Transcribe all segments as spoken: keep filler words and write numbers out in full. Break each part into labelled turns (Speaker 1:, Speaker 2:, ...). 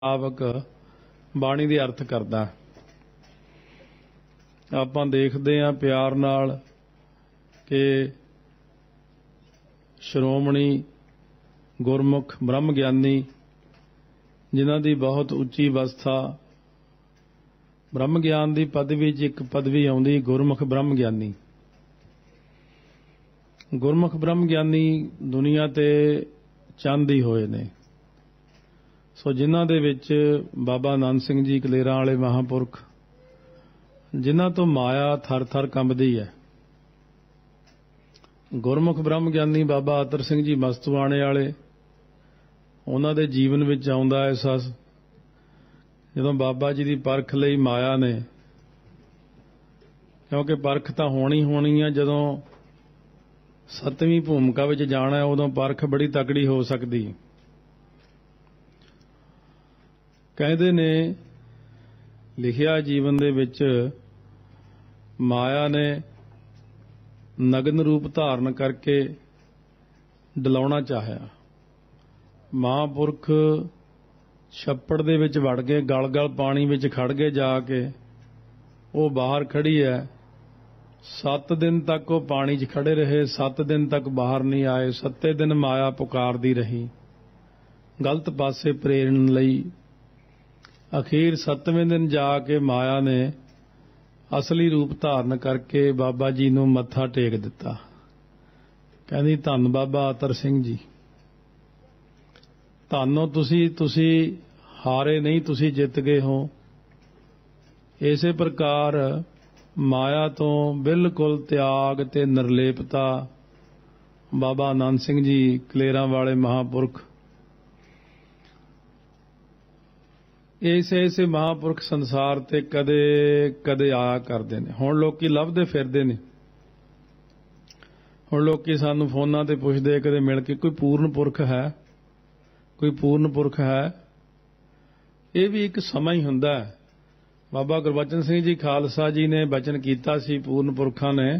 Speaker 1: ਆਵਕ ਬਾਣੀ ਦੇ ਅਰਥ ਕਰਦਾ। ਆਪਾਂ ਦੇਖਦੇ ਹਾਂ ਪਿਆਰ ਨਾਲ ਕਿ ਸ਼੍ਰੋਮਣੀ ਗੁਰਮੁਖ ਬ੍ਰਹਮ ਗਿਆਨੀ ਜਿਨ੍ਹਾਂ ਦੀ ਬਹੁਤ ਉੱਚੀ ਅਵਸਥਾ ਬ੍ਰਹਮ ਗਿਆਨ ਦੀ ਪਦਵੀ 'ਚ ਇੱਕ ਪਦਵੀ ਆਉਂਦੀ ਗੁਰਮੁਖ ਬ੍ਰਹਮ ਗਿਆਨੀ। ਗੁਰਮੁਖ ਬ੍ਰਹਮ ਗਿਆਨੀ ਦੁਨੀਆ ਤੇ ਚੰਦ ਹੀ ਹੋਏ ਨੇ। ਸੋ ਜਿਨ੍ਹਾਂ ਦੇ ਵਿੱਚ ਬਾਬਾ ਆਨੰਦ ਸਿੰਘ ਜੀ ਕਲੇਰਾਂ ਵਾਲੇ ਮਹਾਂਪੁਰਖ ਜਿਨ੍ਹਾਂ ਤੋਂ ਮਾਇਆ ਥਰ ਥਰ ਕੰਬਦੀ ਹੈ। ਗੁਰਮੁਖ ਬ੍ਰਹਮ ਗਿਆਨੀ ਬਾਬਾ ਅਤਰ ਸਿੰਘ ਜੀ ਮਸਤੂਆਣੇ ਵਾਲੇ ਉਹਨਾਂ ਦੇ ਜੀਵਨ ਵਿੱਚ ਆਉਂਦਾ ਅਹਿਸਾਸ ਜਦੋਂ ਬਾਬਾ ਜੀ ਦੀ ਪਰਖ ਲਈ ਮਾਇਆ ਨੇ, ਕਿਉਂਕਿ ਪਰਖ ਤਾਂ ਹੋਣੀ ਹੋਣੀ ਹੈ। ਜਦੋਂ ਸੱਤਵੀਂ ਭੂਮਿਕਾ ਵਿੱਚ ਜਾਣਾ ਉਦੋਂ ਪਰਖ ਬੜੀ ਤਕੜੀ ਹੋ ਸਕਦੀ। ਕਹਿੰਦੇ ਨੇ ਲਿਖਿਆ ਜੀਵਨ ਦੇ ਵਿੱਚ ਮਾਇਆ ਨੇ ਨਗਨ ਰੂਪ ਧਾਰਨ ਕਰਕੇ ਡਲਾਉਣਾ ਚਾਹਿਆ। ਮਹਾਂਪੁਰਖ ਛੱਪੜ ਦੇ ਵਿੱਚ ਵੜ ਗਏ, ਗਲ ਗਲ ਪਾਣੀ ਵਿੱਚ ਖੜ ਗਏ ਜਾ ਕੇ। ਉਹ ਬਾਹਰ ਖੜੀ ਹੈ, ਸੱਤ ਦਿਨ ਤੱਕ ਉਹ ਪਾਣੀ 'ਚ ਖੜੇ ਰਹੇ, ਸੱਤ ਦਿਨ ਤੱਕ ਬਾਹਰ ਨਹੀਂ ਆਏ। ਸੱਤੇ ਦਿਨ ਮਾਇਆ ਪੁਕਾਰਦੀ ਰਹੀ ਗਲਤ ਪਾਸੇ ਪ੍ਰੇਰਨ ਲਈ। ਅਖੀਰ ਸੱਤਵੇਂ ਦਿਨ ਜਾ ਕੇ ਮਾਇਆ ਨੇ ਅਸਲੀ ਰੂਪ ਧਾਰਨ ਕਰਕੇ ਬਾਬਾ ਜੀ ਨੂੰ ਮੱਥਾ ਟੇਕ ਦਿੱਤਾ। ਕਹਿੰਦੀ ਧੰਨ ਬਾਬਾ ਅਤਰ ਸਿੰਘ ਜੀ, ਧੰਨੋ ਤੁਸੀਂ ਤੁਸੀਂ ਹਾਰੇ ਨਹੀਂ, ਤੁਸੀਂ ਜਿੱਤ ਗਏ ਹੋ। ਇਸੇ ਪ੍ਰਕਾਰ ਮਾਇਆ ਤੋਂ ਬਿਲਕੁਲ ਤਿਆਗ ਤੇ ਨਿਰਲੇਪਤਾ ਬਾਬਾ ਆਨੰਦ ਸਿੰਘ ਜੀ ਕਲੇਰਾਂ ਵਾਲੇ ਮਹਾਂਪੁਰਖ। ਐਸੇ ਐਸੇ ਮਹਾਂਪੁਰਖ ਸੰਸਾਰ ਤੇ ਕਦੇ ਕਦੇ ਆਇਆ ਕਰਦੇ ਨੇ। ਹੁਣ ਲੋਕੀ ਲੱਭਦੇ ਫਿਰਦੇ ਨੇ। ਹੁਣ ਲੋਕੀ ਸਾਨੂੰ ਫੋਨਾਂ ਤੇ ਪੁੱਛਦੇ ਕਦੇ ਮਿਲ ਕੇ, ਕੋਈ ਪੂਰਨ ਪੁਰਖ ਹੈ, ਕੋਈ ਪੂਰਨ ਪੁਰਖ ਹੈ। ਇਹ ਵੀ ਇੱਕ ਸਮਾਂ ਹੀ ਹੁੰਦਾ ਹੈ। ਬਾਬਾ ਗੁਰਬਚਨ ਸਿੰਘ ਜੀ ਖਾਲਸਾ ਜੀ ਨੇ ਬਚਨ ਕੀਤਾ ਸੀ ਪੂਰਨ ਪੁਰਖਾਂ ਨੇ,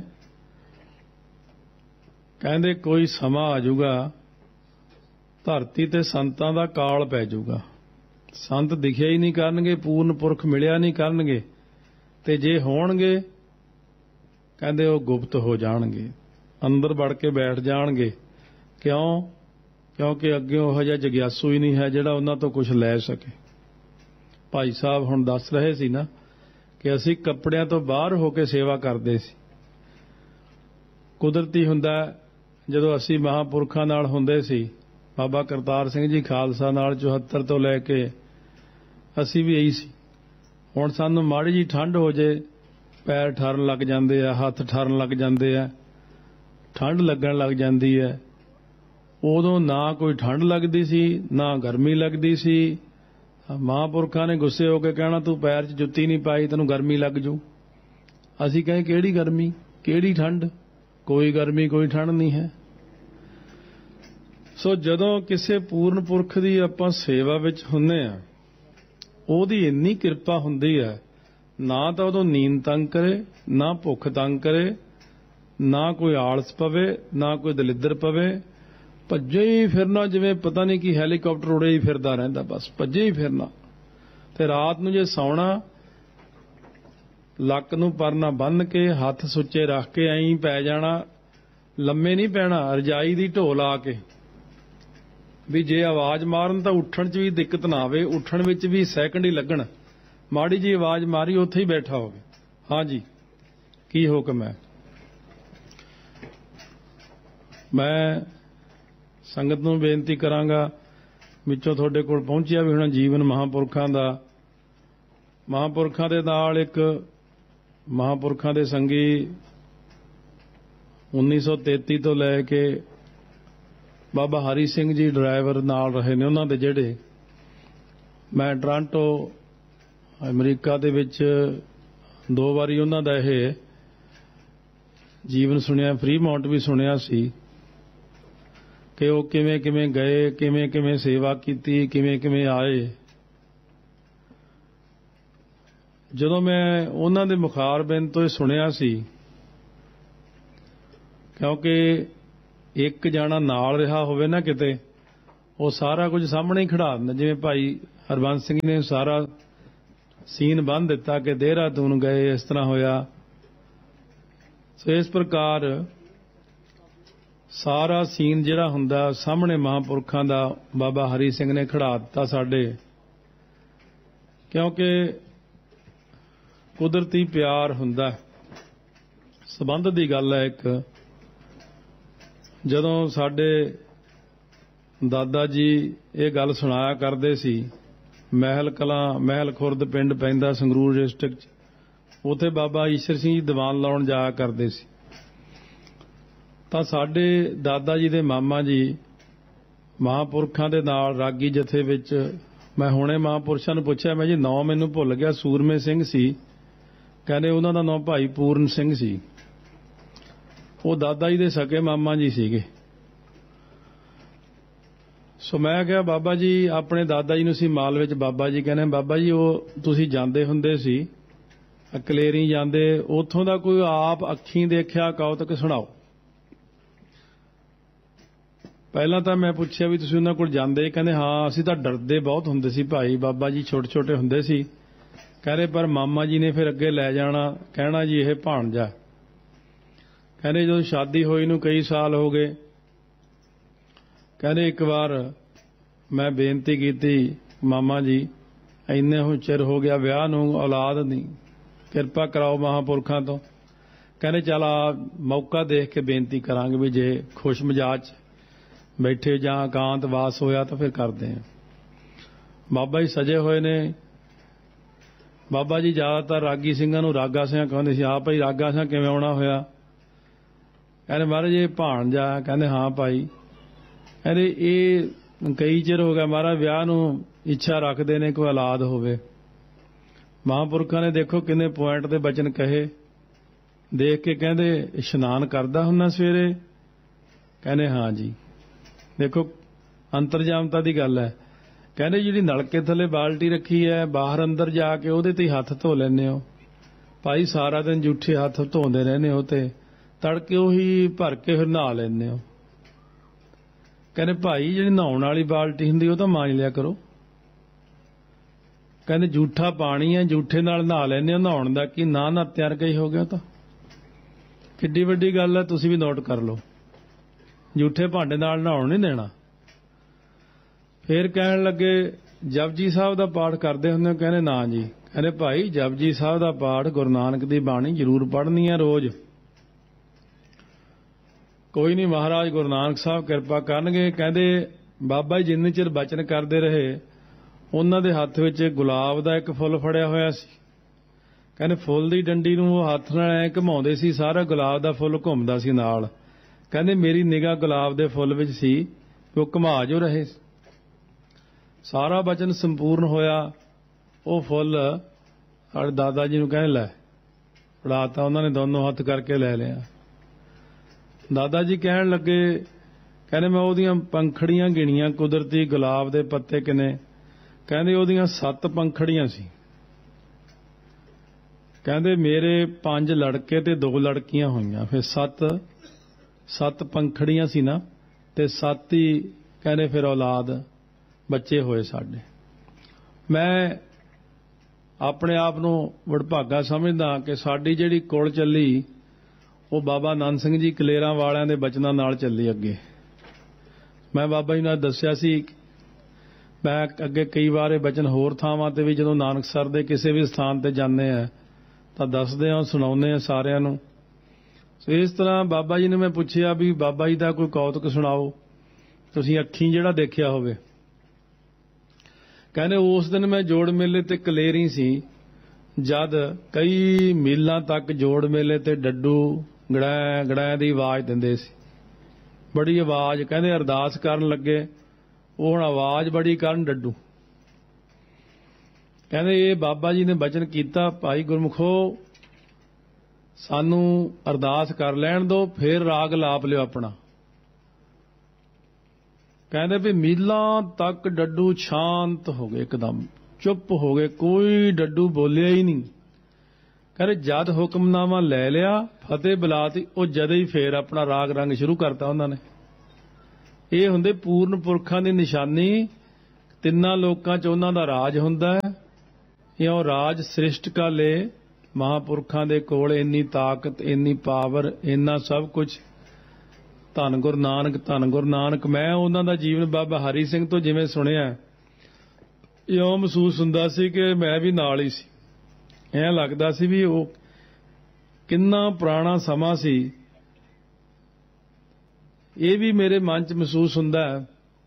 Speaker 1: ਕਹਿੰਦੇ ਕੋਈ ਸਮਾਂ ਆ ਜਾਊਗਾ ਧਰਤੀ ਤੇ ਸੰਤਾਂ ਦਾ ਕਾਲ ਪੈ ਜਾਊਗਾ। ਸੰਤ ਦਿਖਿਆ ਹੀ ਨਹੀਂ ਕਰਨਗੇ, ਪੂਰਨ ਪੁਰਖ ਮਿਲਿਆ ਨਹੀਂ ਕਰਨਗੇ, ਤੇ ਜੇ ਹੋਣਗੇ ਕਹਿੰਦੇ ਉਹ ਗੁਪਤ ਹੋ ਜਾਣਗੇ, ਅੰਦਰ ਵੜ ਕੇ ਬੈਠ ਜਾਣਗੇ। ਕਿਉਂ? ਕਿਉਂਕਿ ਅੱਗੇ ਉਹ ਜਿਹਾ ਜਗਿਆਸੂ ਹੀ ਨਹੀਂ ਹੈ ਜਿਹੜਾ ਉਹਨਾਂ ਤੋਂ ਕੁਝ ਲੈ ਸਕੇ। ਭਾਈ ਸਾਹਿਬ ਹੁਣ ਦੱਸ ਰਹੇ ਸੀ ਨਾ ਕਿ ਅਸੀਂ ਕੱਪੜਿਆਂ ਤੋਂ ਬਾਹਰ ਹੋ ਕੇ ਸੇਵਾ ਕਰਦੇ ਸੀ। ਕੁਦਰਤੀ ਹੁੰਦਾ ਜਦੋਂ ਅਸੀਂ ਮਹਾਂਪੁਰਖਾਂ ਨਾਲ ਹੁੰਦੇ ਸੀ, ਬਾਬਾ ਕਰਤਾਰ ਸਿੰਘ ਜੀ ਖਾਲਸਾ ਨਾਲ ਚੁਹੱਤਰ ਤੋਂ ਲੈ ਕੇ ਅਸੀਂ ਵੀ ਇਹੀ ਸੀ। ਹੁਣ ਸਾਨੂੰ ਮਾੜੀ ਜੀ ਠੰਡ ਹੋ ਜੇ ਪੈਰ ਠਰਨ ਲੱਗ ਜਾਂਦੇ ਆ, ਹੱਥ ਠਰਨ ਲੱਗ ਜਾਂਦੇ ਆ, ਠੰਡ ਲੱਗਣ ਲੱਗ ਜਾਂਦੀ ਹੈ। ਉਦੋਂ ਨਾ ਕੋਈ ਠੰਡ ਲੱਗਦੀ ਸੀ ਨਾ ਗਰਮੀ ਲੱਗਦੀ ਸੀ। ਮਹਾਂਪੁਰਖਾਂ ਨੇ ਗੁੱਸੇ ਹੋ ਕੇ ਕਹਿਣਾ ਤੂੰ ਪੈਰ 'ਚ ਜੁੱਤੀ ਨਹੀਂ ਪਾਈ, ਤੈਨੂੰ ਗਰਮੀ ਲੱਗ ਜੂ। ਅਸੀਂ ਕਹੇ ਕਿਹੜੀ ਗਰਮੀ, ਕਿਹੜੀ ਠੰਡ, ਕੋਈ ਗਰਮੀ ਕੋਈ ਠੰਡ ਨਹੀਂ ਹੈ। ਸੋ ਜਦੋਂ ਕਿਸੇ ਪੂਰਨ ਪੁਰਖ ਦੀ ਆਪਾਂ ਸੇਵਾ ਵਿੱਚ ਹੁੰਦੇ ਆ, ਉਹਦੀ ਇੰਨੀ ਕਿਰਪਾ ਹੁੰਦੀ ਹੈ, ਨਾ ਤਾਂ ਉਦੋਂ ਨੀਂਦ ਤੰਗ ਕਰੇ, ਨਾ ਭੁੱਖ ਤੰਗ ਕਰੇ, ਨਾ ਕੋਈ ਆਲਸ ਪਵੇ, ਨਾ ਕੋਈ ਦਲਿੱਦਰ ਪਵੇ। ਭੱਜੇ ਹੀ ਫਿਰਨਾ ਜਿਵੇਂ ਪਤਾ ਨਹੀਂ ਕਿ ਹੈਲੀਕਾਪਟਰ ਉੜੇ ਹੀ ਫਿਰਦਾ ਰਹਿੰਦਾ, ਬਸ ਭੱਜੇ ਹੀ ਫਿਰਨਾ। ਤੇ ਰਾਤ ਨੂੰ ਜੇ ਸੌਣਾ ਲੱਕ ਨੂੰ ਪਰਨਾ ਬੰਨ੍ਹ ਕੇ ਹੱਥ ਸੁੱਚੇ ਰੱਖ ਕੇ ਐਂ ਪੈ ਜਾਣਾ, ਲੰਮੇ ਨਹੀਂ ਪੈਣਾ, ਰਜਾਈ ਦੀ ਢੋ ਲਾ ਕੇ। ਵੀ ਜੇ ਆਵਾਜ਼ ਮਾਰਨ ਤਾਂ ਉੱਠਣ 'ਚ ਵੀ ਦਿੱਕਤ ਨਾ ਆਵੇ, ਉੱਠਣ ਵਿੱਚ ਵੀ ਸੈਕਿੰਡ ਹੀ ਲੱਗਣ। ਮਾੜੀ ਜੀ ਆਵਾਜ਼ ਮਾਰੀ ਉੱਥੇ ਹੀ ਬੈਠਾ ਹੋਵੇ। ਹਾਂਜੀ ਕੀ ਹੁਕਮ ਹੈ? ਮੈਂ ਸੰਗਤ ਨੂੰ ਬੇਨਤੀ ਕਰਾਂਗਾ, ਵਿੱਚੋਂ ਤੁਹਾਡੇ ਕੋਲ ਪਹੁੰਚਿਆ ਵੀ ਹੁਣ ਜੀਵਨ ਮਹਾਂਪੁਰਖਾਂ ਦਾ। ਮਹਾਂਪੁਰਖਾਂ ਦੇ ਨਾਲ ਇੱਕ ਮਹਾਂਪੁਰਖਾਂ ਦੇ ਸੰਗੀ ਉੱਨੀ ਸੌ ਤੇਤੀ ਤੋਂ ਲੈ ਕੇ ਬਾਬਾ ਹਰੀ ਸਿੰਘ ਜੀ ਡਰਾਈਵਰ ਨਾਲ ਰਹੇ ਨੇ ਉਹਨਾਂ ਦੇ, ਜਿਹੜੇ ਮੈਂ ਟੋਰਾਂਟੋ ਅਮਰੀਕਾ ਦੇ ਵਿੱਚ ਦੋ ਵਾਰੀ ਉਹਨਾਂ ਦਾ ਇਹ ਜੀਵਨ ਸੁਣਿਆ, ਫਰੀਮਾਉਂਟ ਵੀ ਸੁਣਿਆ ਸੀ ਕਿ ਉਹ ਕਿਵੇਂ ਕਿਵੇਂ ਗਏ, ਕਿਵੇਂ ਕਿਵੇਂ ਸੇਵਾ ਕੀਤੀ, ਕਿਵੇਂ ਕਿਵੇਂ ਆਏ। ਜਦੋਂ ਮੈਂ ਉਹਨਾਂ ਦੇ ਮੁਖਾਰਬਿੰਦ ਤੋਂ ਇਹ ਸੁਣਿਆ ਸੀ, ਕਿਉਂਕਿ ਇੱਕ ਜਾਣਾ ਨਾਲ ਰਿਹਾ ਹੋਵੇ ਨਾ ਕਿਤੇ, ਉਹ ਸਾਰਾ ਕੁਝ ਸਾਹਮਣੇ ਹੀ ਖੜਾ ਦਿੰਦਾ। ਜਿਵੇਂ ਭਾਈ हरबंस सिंह ने सारा सीन बन दिता कि देहरादून गए, इस तरह होया। सो इस प्रकार सारा सीन जिहड़ा हुंदा सामने महापुरखां दा बाबा हरी सिंह ने खड़ा दिता साडे, क्योंकि कुदरती प्यार हुंदा, संबंध दी गल है। एक जदों साडे दादा जी ये गल सुनाया करदे सी, महल कलां महल खुरद पिंड पैंदा संगरूर डिस्ट्रिक्ट, उत्थे बाबा ईश्वर सिंह जी दीवान लाउण जाया करदे सी। तां साडे दादा जी दे मामा जी महापुरखां दे नाल रागी जथे विच, मैं हुणे महापुरुषां नूं पुछिआ, मैं जी नौ मैनूं भुल गया, सूरमे सिंह सी, कहंदे उन्हां दा नाम भाई पूਰਨ सिंह सी, वो दादा जी दे सके मामा जी सीगे। सो मैं कहा बाबा जी अपने दादा जी नूं सी माल विच, बाबा जी कहने बाबा जी वो तुसीं जांदे हुंदे सी कलेरी जांदे, उत्थों दा कोई आप अखीं देखिआ कौतक सुणाओ। पहला तो मैं पूछिआ भी तुसीं उन्हां कोल जांदे, कहंदे हाँ असीं तां डरदे बहुत हुंदे सी भाई, बाबा जी छोटे छोटे हुंदे सी, कहंदे पर मामा जी ने फिर अगे लै जाना, कहना जी ये भाणजा। कहंदे जदों शादी होई नूं कई साल हो गए, कहंदे एक बार मैं बेनती कीती मामा जी इन्ने हुण चिर हो गया विआह नूं, औलाद नहीं, किरपा कराओ महापुरखां तो। कहंदे चल आ मौका देख के बेनती करांगे भी जे खुश मिजाज बैठे जां एकांत वास होया तो फिर करदे हैं। बाबा जी सजे होए ने, बाबा जी ज़्यादातर रागी ਸਿੰਘਾਂ ਨੂੰ ਰਾਗਾ ਸਿੰਘ ਕਹਿੰਦੇ ਸੀ, आप ही ਰਾਗਾ ਸਿੰਘ किवें आउणा होया? कहंदे महाराज ये भाणजा, कहंदे हाँ भाई, कहंदे ये कई चिर हो गया महाराज विआह नूं इच्छा रखदे ने कोई औलाद होवे। महापुरखां ने देखो किन्ने पॉइंट दे बचन कहे, देख के कहंदे इशनान करदा हुन्ना सवेरे? कहंदे हाँ जी। देखो अंतरजामता दी गल है। कहंदे जिहड़ी नलके थले बाल्टी रखी है बाहर अंदर जाके ਉਹਦੇ ਤੇ हथ धो लैंदे हो भाई, सारा दिन जूठे हथ धोंदे रहने हो ते तड़के ਉਹੀ भर के फिर नहा लैंदे हो। कहंदे भाई जिहड़ी नहाउण वाली बाल्टी हुंदी ਉਹ ਤਾਂ मांज लिया करो। कहंदे जूठा पानी है, जूठे नाल नहा लैंदे हो, नहाउण दा की ना नहात्या वरगा ही हो गया। ਤਾਂ किड्डी वड्डी गल है, तुसीं भी नोट कर लो। जूठे भांडे नाल नहाउण नहीं देना। फिर कहण लगे जपजी साहब दा पाठ करदे हुंदे? कहंदे ना जी। कहंदे भाई जपजी साहब दा पाठ गुरु नानक दी बाणी जरूर पढ़नी है रोज। कोई नहीं महाराज गुरु नानक साहब किरपा करनगे। कहंदे बाबा जी जिन्ने चिर बचन करदे रहे उन्हां दे हत्थ विच गुलाब दा एक फुੱਲ फड़िया होया सी। कहंदे फुੱਲ दी डंडी नूं ਉਹ हत्थ नाल ऐ घुमाउंदे सी, सारा गुलाब दा फुੱਲ घुमदा सी नाल। कहंदे मेरी निगाह गुलाब दे फुੱਲ विच सी, ਉਹ घुमा जो रहे। सारा बचन संपूर्ण होया। वो फुੱਲ ਸਾਡੇ दादा जी नूं कहण लै फड़ाता, उन्होंने दोनों हत्थ करके लै लिया। दादा जी कहण लगे, कहने मैं ओदियां पंखड़ियां गिणियां कुदरती गुलाब दे पत्ते किने? कहंदे ओदियां सत्त पंखड़ियां सी। कहंदे मेरे पंज लड़के ते दो लड़कियां होईयां, फिर सत्त सत्त पंखड़ियां सी ना, ते सत्त ही कहने फिर औलाद बच्चे होए साडे। मैं अपने आप नूं वडभागा समझदा कि साडी जिहड़ी कुल ਚੱਲੀ ਉਹ बाबा नंद सिंह जी कलेरां वालियां दे बचनां नाल ਚੱਲੀ ਅੱਗੇ। मैं बाबा जी नाल दस्सिआ सी, मैं ਅੱਗੇ कई वार बचन होर ਥਾਵਾਂ ਤੇ ਵੀ ਜਦੋਂ ਨਾਨਕਸਰ ਦੇ ਕਿਸੇ ਵੀ ਸਥਾਨ ਤੇ ਜਾਂਦੇ ਆ ਤਾਂ ਦੱਸਦੇ ਆ, ਸੁਣਾਉਂਦੇ ਆ ਸਾਰਿਆਂ ਨੂੰ। ਸੋ ਇਸ ਤਰ੍ਹਾਂ ਬਾਬਾ ਜੀ ਨੇ ਮੈਂ ਪੁੱਛਿਆ ਵੀ ਬਾਬਾ ਜੀ ਦਾ ਕੋਈ ਕੌਤਕ ਸੁਣਾਓ ਤੁਸੀਂ ਅੱਖੀਂ ਜਿਹੜਾ ਦੇਖਿਆ ਹੋਵੇ। कहने उस दिन मैं जोड़ मेले ते कलेरी सी, जद कई मीलों तक जोड़ मेले ते डड्डू गड़ै गड़ै दी आवाज दिंदे सी, बड़ी आवाज। कहने अरदास करन लगे, वो हुण आवाज बड़ी करन डड्डू। कहने ये बाबा जी ने बचन कीता, भाई गुरमुखो सानू अरदास कर लैण दो, फिर राग लाप लियो अपना। कहते भी मीलों तक डड्डू शांत हो गए, एकदम चुप हो गए, कोई डड्डू बोलिया ही नहीं। कहते जद हुक्मनामा ले लिया, फतेह बुलाती, वो जद ही फिर अपना राग रंग शुरू करता उन्होंने। ये हुंदे पूर्ण पुरखां दी निशानी, ਤਿੰਨਾਂ ਲੋਕਾਂ 'ਚ ਉਹਨਾਂ ਦਾ ਰਾਜ ਹੁੰਦਾ ਹੈ। ਇਉਂ ਰਾਜ ਸ੍ਰਿਸ਼ਟ ਕਾ ਲੇ, ਮਹਾਂਪੁਰਖਾਂ ਦੇ ਕੋਲ ਇੰਨੀ ਤਾਕਤ, ਇੰਨੀ ਪਾਵਰ, ਇੰਨਾ ਸਭ ਕੁਝ। ਧੰਨ ਗੁਰੂ ਨਾਨਕ, ਧੰਨ ਗੁਰੂ ਨਾਨਕ। ਮੈਂ ਉਹਨਾਂ ਦਾ ਜੀਵਨ ਬਾਬਾ ਹਰੀ ਸਿੰਘ ਤੋਂ ਜਿਵੇਂ ਸੁਣਿਆ, ਇਉਂ ਮਹਿਸੂਸ ਹੁੰਦਾ ਸੀ ਕਿ ਮੈਂ ਵੀ ਨਾਲ ਹੀ ਸੀ। ਐਂ ਲੱਗਦਾ ਸੀ ਵੀ ਉਹ ਕਿੰਨਾ ਪੁਰਾਣਾ ਸਮਾਂ ਸੀ। ਇਹ ਵੀ ਮੇਰੇ ਮਨ 'ਚ ਮਹਿਸੂਸ ਹੁੰਦਾ ਹੈ,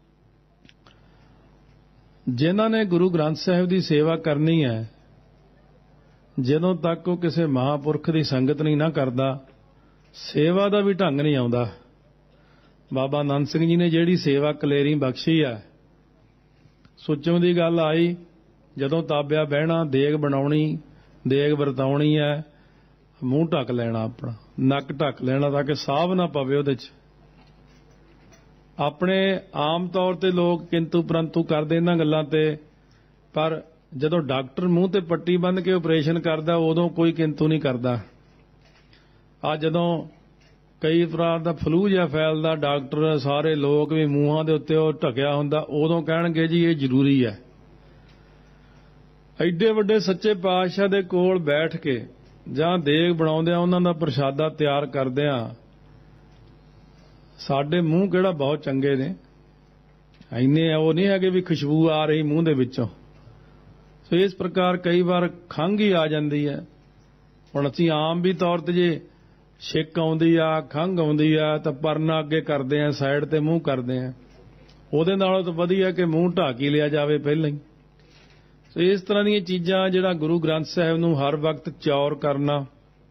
Speaker 1: ਜਿਨ੍ਹਾਂ ਨੇ ਗੁਰੂ ਗ੍ਰੰਥ ਸਾਹਿਬ ਦੀ ਸੇਵਾ ਕਰਨੀ ਹੈ, ਜਦੋਂ ਤੱਕ ਉਹ ਕਿਸੇ ਮਹਾਂਪੁਰਖ ਦੀ ਸੰਗਤ ਨਹੀਂ ਨਾ ਕਰਦਾ, ਸੇਵਾ ਦਾ ਵੀ ਢੰਗ ਨਹੀਂ ਆਉਂਦਾ। ਬਾਬਾ ਆਨੰਦ ਸਿੰਘ ਜੀ ਨੇ ਜਿਹੜੀ ਸੇਵਾ ਕਲੇਰੀ ਬਖਸ਼ੀ ਹੈ, ਸੁੱਚਮ ਦੀ ਗੱਲ ਆਈ, ਜਦੋਂ ਤਾਬਿਆ ਬਹਿਣਾ, ਦੇਗ ਬਣਾਉਣੀ, ਦੇਗ ਵਰਤਾਉਣੀ ਹੈ, ਮੂੰਹ ਢੱਕ ਲੈਣਾ, ਆਪਣਾ ਨੱਕ ਢੱਕ ਲੈਣਾ ਤਾਂ ਕਿ ਸਾਹ ਨਾ ਪਵੇ ਉਹਦੇ 'ਚ। ਆਪਣੇ ਆਮ ਤੌਰ ਤੇ ਲੋਕ ਕਿੰਤੂ ਪਰੰਤੂ ਕਰਦੇ ਇਹਨਾਂ ਗੱਲਾਂ ਤੇ, ਪਰ ਜਦੋਂ ਡਾਕਟਰ ਮੂੰਹ ਤੇ ਪੱਟੀ ਬੰਨ੍ਹ ਕੇ ਆਪਰੇਸ਼ਨ ਕਰਦਾ, ਉਦੋਂ ਕੋਈ ਕਿੰਤੂ ਨਹੀਂ ਕਰਦਾ। ਆ ਜਦੋਂ ਕਈ ਤਰ੍ਹਾਂ ਦਾ ਫਲੂ ਜਿਹਾ ਫੈਲਦਾ, ਡਾਕਟਰ ਸਾਰੇ ਲੋਕ ਵੀ ਮੂੰਹਾਂ ਦੇ ਉੱਤੇ ਉਹ ਢਕਿਆ ਹੁੰਦਾ, ਉਦੋਂ ਕਹਿਣਗੇ ਜੀ ਇਹ ਜ਼ਰੂਰੀ ਹੈ। ਐਡੇ ਵੱਡੇ ਸੱਚੇ ਪਾਤਸ਼ਾਹ ਦੇ ਕੋਲ ਬੈਠ ਕੇ ਜਾਂ ਦੇਗ ਬਣਾਉਂਦਿਆਂ, ਉਹਨਾਂ ਦਾ ਪ੍ਰਸ਼ਾਦਾ ਤਿਆਰ ਕਰਦਿਆਂ, ਸਾਡੇ ਮੂੰਹ ਕਿਹੜਾ ਬਹੁਤ ਚੰਗੇ ਨੇ, ਇੰਨੇ ਉਹ ਨਹੀਂ ਹੈਗੇ ਵੀ ਖੁਸ਼ਬੂ ਆ ਰਹੀ ਮੂੰਹ ਦੇ ਵਿੱਚੋਂ। ਸੋ ਇਸ ਪ੍ਰਕਾਰ ਕਈ ਵਾਰ ਖੰਘ ਹੀ ਆ ਜਾਂਦੀ ਹੈ। ਹੁਣ ਅਸੀਂ ਆਮ ਵੀ ਤੌਰ ਤੇ ਜੇ ਛਿੱਕ ਆਉਂਦੀ ਆ, ਖੰਘ ਆਉਂਦੀ ਆ, ਤਾਂ ਪਰਨਾ ਅੱਗੇ ਕਰਦੇ ਆ, ਸਾਈਡ ਤੇ ਮੂੰਹ ਕਰਦੇ ਆ। ਉਹਦੇ ਨਾਲੋਂ ਤਾਂ ਵਧੀਆ ਕਿ ਮੂੰਹ ਢੱਕ ਹੀ ਲਿਆ ਜਾਵੇ ਪਹਿਲਾਂ ਹੀ। ਸੋ ਇਸ ਤਰ੍ਹਾਂ ਦੀਆਂ ਚੀਜ਼ਾਂ, ਜਿਹੜਾ ਗੁਰੂ ਗ੍ਰੰਥ ਸਾਹਿਬ ਨੂੰ ਹਰ ਵਕਤ ਚੌਰ ਕਰਨਾ,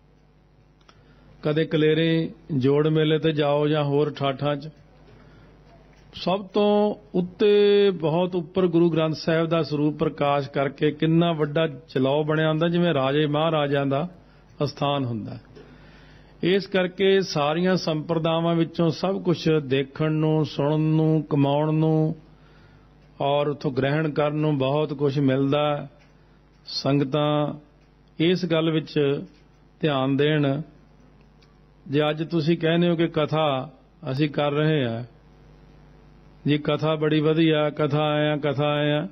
Speaker 1: ਕਦੇ ਕਲੇਰੇ ਜੋੜ ਮੇਲੇ ਤੇ ਜਾਓ ਜਾਂ ਹੋਰ ਠਾਠਾਂ 'ਚ, ਸਭ ਤੋਂ ਉੱਤੇ ਬਹੁਤ ਉੱਪਰ ਗੁਰੂ ਗ੍ਰੰਥ ਸਾਹਿਬ ਦਾ ਸਰੂਪ ਪ੍ਰਕਾਸ਼ ਕਰਕੇ ਕਿੰਨਾ ਵੱਡਾ ਚਲਾਓ ਬਣਿਆ ਹੁੰਦਾ, ਜਿਵੇਂ ਰਾਜੇ ਮਹਾਰਾਜਿਆਂ ਦਾ ਅਸਥਾਨ ਹੁੰਦਾ। ਇਸ ਕਰਕੇ ਸਾਰੀਆਂ ਸੰਪਰਦਾਵਾਂ ਵਿੱਚੋਂ ਸਭ ਕੁਝ ਦੇਖਣ ਨੂੰ, ਸੁਣਨ ਨੂੰ, ਕਮਾਉਣ ਨੂੰ ਔਰ ਉੱਥੋਂ ਗ੍ਰਹਿਣ ਕਰਨ ਨੂੰ ਬਹੁਤ ਕੁਝ ਮਿਲਦਾ। ਸੰਗਤਾਂ ਇਸ ਗੱਲ ਵਿੱਚ ਧਿਆਨ ਦੇਣ। ਜੇ ਅੱਜ ਤੁਸੀਂ ਕਹਿੰਦੇ ਹੋ ਕਿ ਕਥਾ ਅਸੀਂ ਕਰ ਰਹੇ ਹਾਂ ਜੀ, ਕਥਾ ਬੜੀ ਵਧੀਆ, ਕਥਾ ਆਇਆ ਕਥਾ ਆਇਆ,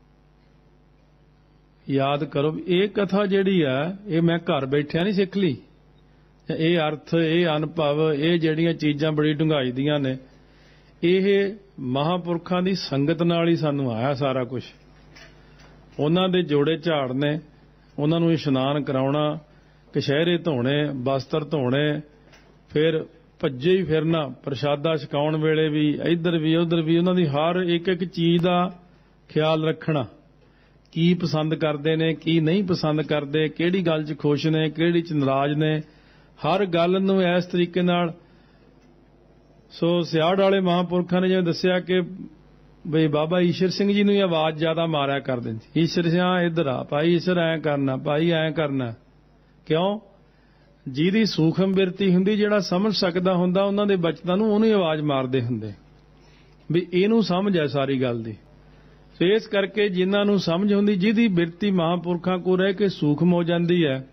Speaker 1: ਯਾਦ ਕਰੋ ਇਹ ਕਥਾ ਜਿਹੜੀ ਆ, ਇਹ ਮੈਂ ਘਰ ਬੈਠਿਆ ਨਹੀਂ ਸਿੱਖ ਲਈ। ਇਹ ਅਰਥ, ਇਹ ਅਨੁਭਵ, ਇਹ ਜਿਹੜੀਆਂ ਚੀਜ਼ਾਂ ਬੜੀ ਡੂੰਘਾਈ ਦੀਆਂ ਨੇ, ਇਹ ਮਹਾਂਪੁਰਖਾਂ ਦੀ ਸੰਗਤ ਨਾਲ ਹੀ ਸਾਨੂੰ ਆਇਆ ਸਾਰਾ ਕੁਝ। ਉਹਨਾਂ ਦੇ ਜੋੜੇ ਝਾੜਨੇ, ਉਹਨਾਂ ਨੂੰ ਇਸ਼ਨਾਨ ਕਰਾਉਣਾ, ਕਛਹਿਰੇ ਧੋਣੇ, ਬਸਤਰ ਧੋਣੇ, ਫਿਰ ਭੱਜੇ ਹੀ ਫਿਰਨਾ, ਪ੍ਰਸ਼ਾਦਾ ਛਕਾਉਣ ਵੇਲੇ ਵੀ ਇੱਧਰ ਵੀ ਉੱਧਰ ਵੀ, ਉਹਨਾਂ ਦੀ ਹਰ ਇੱਕ ਇੱਕ ਚੀਜ਼ ਦਾ ਖਿਆਲ ਰੱਖਣਾ। ਕੀ ਪਸੰਦ ਕਰਦੇ ਨੇ, ਕੀ ਨਹੀਂ ਪਸੰਦ ਕਰਦੇ, ਕਿਹੜੀ ਗੱਲ 'ਚ ਖੁਸ਼ ਨੇ, ਕਿਹੜੀ 'ਚ ਨਾਰਾਜ਼ ਨੇ, ਹਰ ਗੱਲ ਨੂੰ ਇਸ ਤਰੀਕੇ ਨਾਲ। ਸੋ ਸਿਆੜ ਵਾਲੇ ਮਹਾਂਪੁਰਖਾਂ ਨੇ ਜਿਵੇਂ ਦੱਸਿਆ ਕਿ ਬਈ ਬਾਬਾ ਈਸ਼ਰ ਸਿੰਘ ਜੀ ਨੂੰ ਹੀ ਆਵਾਜ਼ ਜ਼ਿਆਦਾ ਮਾਰਿਆ ਕਰਦੇ ਸੀ, ਈਸ਼ਰ ਸਿਆ ਇੱਧਰ ਆ ਭਾਈ, ਈਸ਼ਰ ਐਂ ਕਰਨਾ ਭਾਈ, ਐਂ ਕਰਨਾ। ਕਿਉਂ? ਜਿਹਦੀ ਸੂਖਮ ਬਿਰਤੀ ਹੁੰਦੀ, ਜਿਹੜਾ ਸਮਝ ਸਕਦਾ ਹੁੰਦਾ ਉਹਨਾਂ ਦੇ ਬਚਨਾਂ ਨੂੰ, ਉਹਨੂੰ ਹੀ ਆਵਾਜ਼ ਮਾਰਦੇ ਹੁੰਦੇ ਵੀ ਇਹਨੂੰ ਸਮਝ ਹੈ ਸਾਰੀ ਗੱਲ ਦੀ। ਸੋ ਇਸ ਕਰਕੇ ਜਿਨ੍ਹਾਂ ਨੂੰ ਸਮਝ ਹੁੰਦੀ, ਜਿਹਦੀ ਬਿਰਤੀ ਮਹਾਂਪੁਰਖਾਂ ਕੋਲ ਰਹਿ ਕੇ ਸੂਖਮ ਹੋ ਜਾਂਦੀ ਹੈ,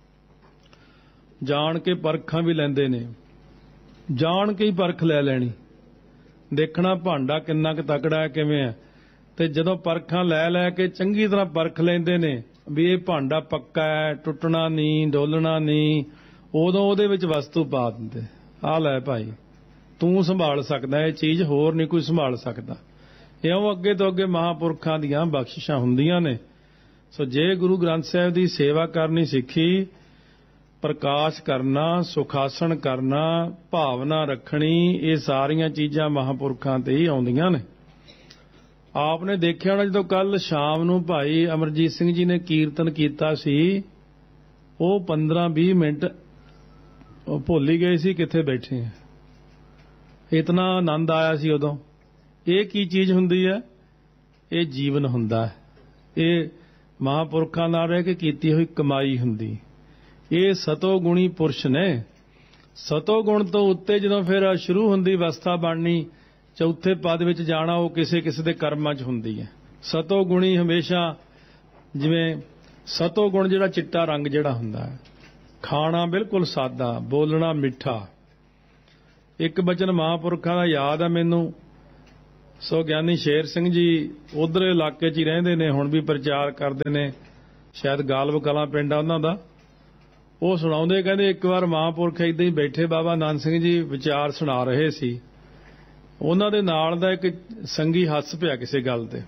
Speaker 1: ਜਾਣ ਕੇ ਪਰਖਾਂ ਵੀ ਲੈਂਦੇ ਨੇ, ਜਾਣ ਕੇ ਹੀ ਪਰਖ ਲੈ ਲੈਣੀ, ਦੇਖਣਾ ਭਾਂਡਾ ਕਿੰਨਾ ਕੁ ਤਕੜਾ ਹੈ, ਕਿਵੇਂ ਹੈ। ਤੇ ਜਦੋਂ ਪਰਖਾਂ ਲੈ ਲੈ ਕੇ ਚੰਗੀ ਤਰ੍ਹਾਂ ਪਰਖ ਲੈਂਦੇ ਨੇ ਵੀ ਇਹ ਭਾਂਡਾ ਪੱਕਾ ਹੈ, ਟੁੱਟਣਾ ਨਹੀਂ, ਡੋਲਣਾ ਨਹੀਂ, ਉਦੋਂ ਉਹਦੇ ਵਿੱਚ ਵਸਤੂ ਪਾ ਦਿੰਦੇ, ਆਹ ਲੈ ਭਾਈ ਤੂੰ ਸੰਭਾਲ ਸਕਦਾ ਇਹ ਚੀਜ਼, ਹੋਰ ਨਹੀਂ ਕੋਈ ਸੰਭਾਲ ਸਕਦਾ। ਇਉਂ ਅੱਗੇ ਤੋਂ ਅੱਗੇ ਮਹਾਂਪੁਰਖਾਂ ਦੀਆਂ ਬਖਸ਼ਿਸ਼ਾਂ ਹੁੰਦੀਆਂ ਨੇ। ਸੋ ਜੇ ਗੁਰੂ ਗ੍ਰੰਥ ਸਾਹਿਬ ਦੀ ਸੇਵਾ ਕਰਨੀ ਸਿੱਖੀ, ਪ੍ਰਕਾਸ਼ ਕਰਨਾ, ਸੁਖਾਸਣ ਕਰਨਾ, ਭਾਵਨਾ ਰੱਖਣੀ, ਇਹ ਸਾਰੀਆਂ ਚੀਜ਼ਾਂ ਮਹਾਂਪੁਰਖਾਂ ਤੇ ਹੀ ਆਉਂਦੀਆਂ ਨੇ। ਆਪ ਨੇ ਦੇਖਿਆ ਹੋਣਾ, ਜਦੋਂ ਕੱਲ ਸ਼ਾਮ ਨੂੰ ਭਾਈ ਅਮਰਜੀਤ ਸਿੰਘ ਜੀ ਨੇ ਕੀਰਤਨ ਕੀਤਾ ਸੀ, ਉਹ ਪੰਦਰਾਂ ਵੀਹ ਮਿੰਟ ਉਹ ਭੁੱਲ ਹੀ ਗਏ ਸੀ ਕਿੱਥੇ ਬੈਠੇ ਆ, ਇਤਨਾ ਆਨੰਦ ਆਇਆ ਸੀ ਉਦੋਂ। ਇਹ ਕੀ ਚੀਜ਼ ਹੁੰਦੀ ਹੈ? ਇਹ ਜੀਵਨ ਹੁੰਦਾ ਹੈ, ਇਹ ਮਹਾਂਪੁਰਖਾਂ ਨਾਲ ਰਹਿ ਕੇ ਕੀਤੀ ਹੋਈ ਕਮਾਈ ਹੁੰਦੀ। ਇਹ ਸਤੋ ਗੁਣੀ ਪੁਰਸ਼ ਨੇ। ਸਤੋ ਗੁਣ ਤੋਂ ਉੱਤੇ ਜਦੋਂ ਫਿਰ ਸ਼ੁਰੂ ਹੁੰਦੀ ਅਵਸਥਾ ਬਣਨੀ, ਚੌਥੇ ਪਦ ਵਿੱਚ ਜਾਣਾ, ਉਹ ਕਿਸੇ ਕਿਸੇ ਦੇ ਕਰਮਾਂ 'ਚ ਹੁੰਦੀ ਹੈ। ਸਤੋ ਗੁਣੀ ਹਮੇਸ਼ਾ, ਜਿਵੇਂ ਸਤੋ ਗੁਣ ਜਿਹੜਾ ਚਿੱਟਾ ਰੰਗ ਜਿਹੜਾ ਹੁੰਦਾ ਹੈ, ਖਾਣਾ ਬਿਲਕੁਲ ਸਾਦਾ, ਬੋਲਣਾ ਮਿੱਠਾ। ਇੱਕ ਬਚਨ ਮਹਾਂਪੁਰਖਾਂ ਦਾ ਯਾਦ ਹੈ ਮੈਨੂੰ, ਸੋ ਗਿਆਨੀ ਸ਼ੇਰ ਸਿੰਘ ਜੀ ਉਧਰ ਇਲਾਕੇ 'ਚ ਹੀ ਰਹਿੰਦੇ ਨੇ, ਹੁਣ ਵੀ ਪ੍ਰਚਾਰ ਕਰਦੇ ਨੇ, ਸ਼ਾਇਦ ਗਾਲਬ ਕਲਾਂ ਪਿੰਡ ਆ ਉਹਨਾਂ ਦਾ। ਉਹ ਸੁਣਾਉਂਦੇ, ਕਹਿੰਦੇ ਇੱਕ ਵਾਰ ਮਹਾਂਪੁਰਖ ਏਦਾਂ ਹੀ ਬੈਠੇ ਬਾਬਾ ਨਾਨਕ ਸਿੰਘ ਜੀ ਵਿਚਾਰ ਸੁਣਾ ਰਹੇ ਸੀ। ਉਹਨਾਂ ਦੇ ਨਾਲ ਦਾ ਇੱਕ ਸੰਗੀ ਹੱਸ ਪਿਆ ਕਿਸੇ ਗੱਲ ਤੇ,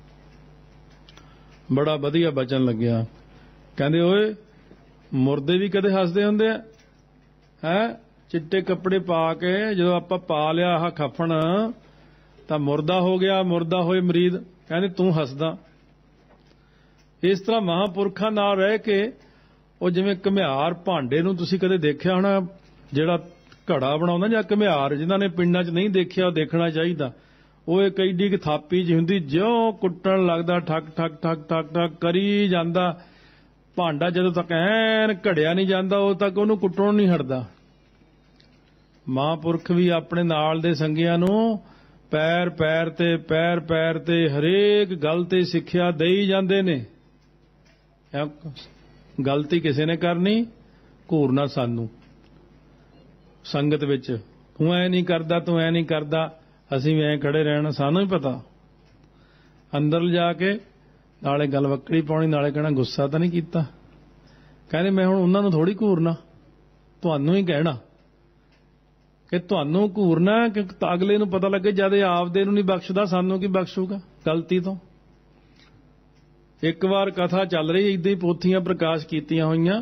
Speaker 1: ਬੜਾ ਵਧੀਆ ਬਚਨ ਲੱਗਿਆ। ਕਹਿੰਦੇ ਓਏ ਮੁਰਦੇ ਵੀ ਕਦੇ ਹੱਸਦੇ ਹੁੰਦੇ ਆ ਹੈ? ਚਿੱਟੇ ਕੱਪੜੇ ਪਾ ਕੇ ਜਦੋਂ ਆਪਾਂ ਪਾ ਲਿਆ ਆਹ ਖਫਣ ਤਾਂ ਮੁਰਦਾ ਹੋ ਗਿਆ, ਮੁਰਦਾ ਹੋਏ ਮਰੀਦ, ਕਹਿੰਦੇ ਤੂੰ ਹੱਸਦਾ। ਇਸ ਤਰ੍ਹਾਂ ਮਹਾਂਪੁਰਖਾਂ ਨਾਲ ਰਹਿ ਕੇ ਉਹ ਜਿਵੇਂ ਘੁਮਿਆਰ ਭਾਂਡੇ ਨੂੰ ਤੁਸੀਂ ਕਦੇ ਦੇਖਿਆ ਹੋਣਾ, ਜਿਹੜਾ ਘੜਾ ਬਣਾਉਂਦਾ ਜਾਂ ਘੁਮਿਆਰ, ਜਿਨ੍ਹਾਂ ਨੇ ਪਿੰਡਾਂ 'ਚ ਨਹੀਂ ਦੇਖਿਆ ਉਹ ਦੇਖਣਾ ਚਾਹੀਦਾ। ਉਹ ਇੱਕ ਐਡੀ ਕੁ ਥਾਪੀ ਜਿਹੀ ਹੁੰਦੀ, ਜਿਉਂ ਕੁੱਟਣ ਲੱਗਦਾ ਠੱਕ ਠੱਕ ਠੱਕ ਠੱਕ ਠੱਕ ਕਰੀ ਜਾਂਦਾ, ਭਾਂਡਾ ਜਦੋਂ ਤੱਕ ਐਨ ਘੜਿਆ ਨਹੀਂ ਜਾਂਦਾ ਉਦੋਂ ਤੱਕ ਉਹਨੂੰ ਕੁੱਟਣੋਂ ਨਹੀਂ ਹਟਦਾ। ਮਹਾਂਪੁਰਖ ਵੀ ਆਪਣੇ ਨਾਲ ਦੇ ਸੰਗੀਆਂ ਨੂੰ ਪੈਰ ਪੈਰ ਤੇ ਪੈਰ ਪੈਰ ਤੇ ਹਰੇਕ ਗੱਲ ਤੇ ਸਿੱਖਿਆ ਦੇਈ ਜਾਂਦੇ ਨੇ। ਗਲਤੀ ਕਿਸੇ ਨੇ ਕਰਨੀ, ਘੂਰਨਾ ਸਾਨੂੰ ਸੰਗਤ ਵਿੱਚ, ਤੂੰ ਐ ਨਹੀਂ ਕਰਦਾ, ਤੂੰ ਐ ਨਹੀਂ ਕਰਦਾ, ਅਸੀਂ ਵੀ ਐਂ ਖੜੇ ਰਹਿਣਾ, ਸਾਨੂੰ ਹੀ ਪਤਾ। ਅੰਦਰ ਲਿਜਾ ਕੇ ਨਾਲੇ ਗੱਲ ਵੱਕੜੀ ਪਾਉਣੀ, ਨਾਲੇ ਕਹਿਣਾ ਗੁੱਸਾ ਤਾਂ ਨਹੀਂ ਕੀਤਾ। ਕਹਿੰਦੇ ਮੈਂ ਹੁਣ ਉਹਨਾਂ ਨੂੰ ਥੋੜੀ ਘੂਰਨਾ, ਤੁਹਾਨੂੰ ਹੀ ਕਹਿਣਾ ਕਿ ਤੁਹਾਨੂੰ ਘੂਰਨਾ ਕਿ ਅਗਲੇ ਨੂੰ ਪਤਾ ਲੱਗੇ ਜਦ ਇਹ ਆਪਦੇ ਨੂੰ ਨਹੀਂ ਬਖਸ਼ਦਾ ਸਾਨੂੰ ਕੀ ਬਖਸ਼ੂਗਾ ਗਲਤੀ ਤੋਂ। ਇੱਕ ਵਾਰ ਕਥਾ ਚੱਲ ਰਹੀ, ਏਦਾਂ ਹੀ ਪੋਥੀਆਂ ਪ੍ਰਕਾਸ਼ ਕੀਤੀਆਂ ਹੋਈਆਂ,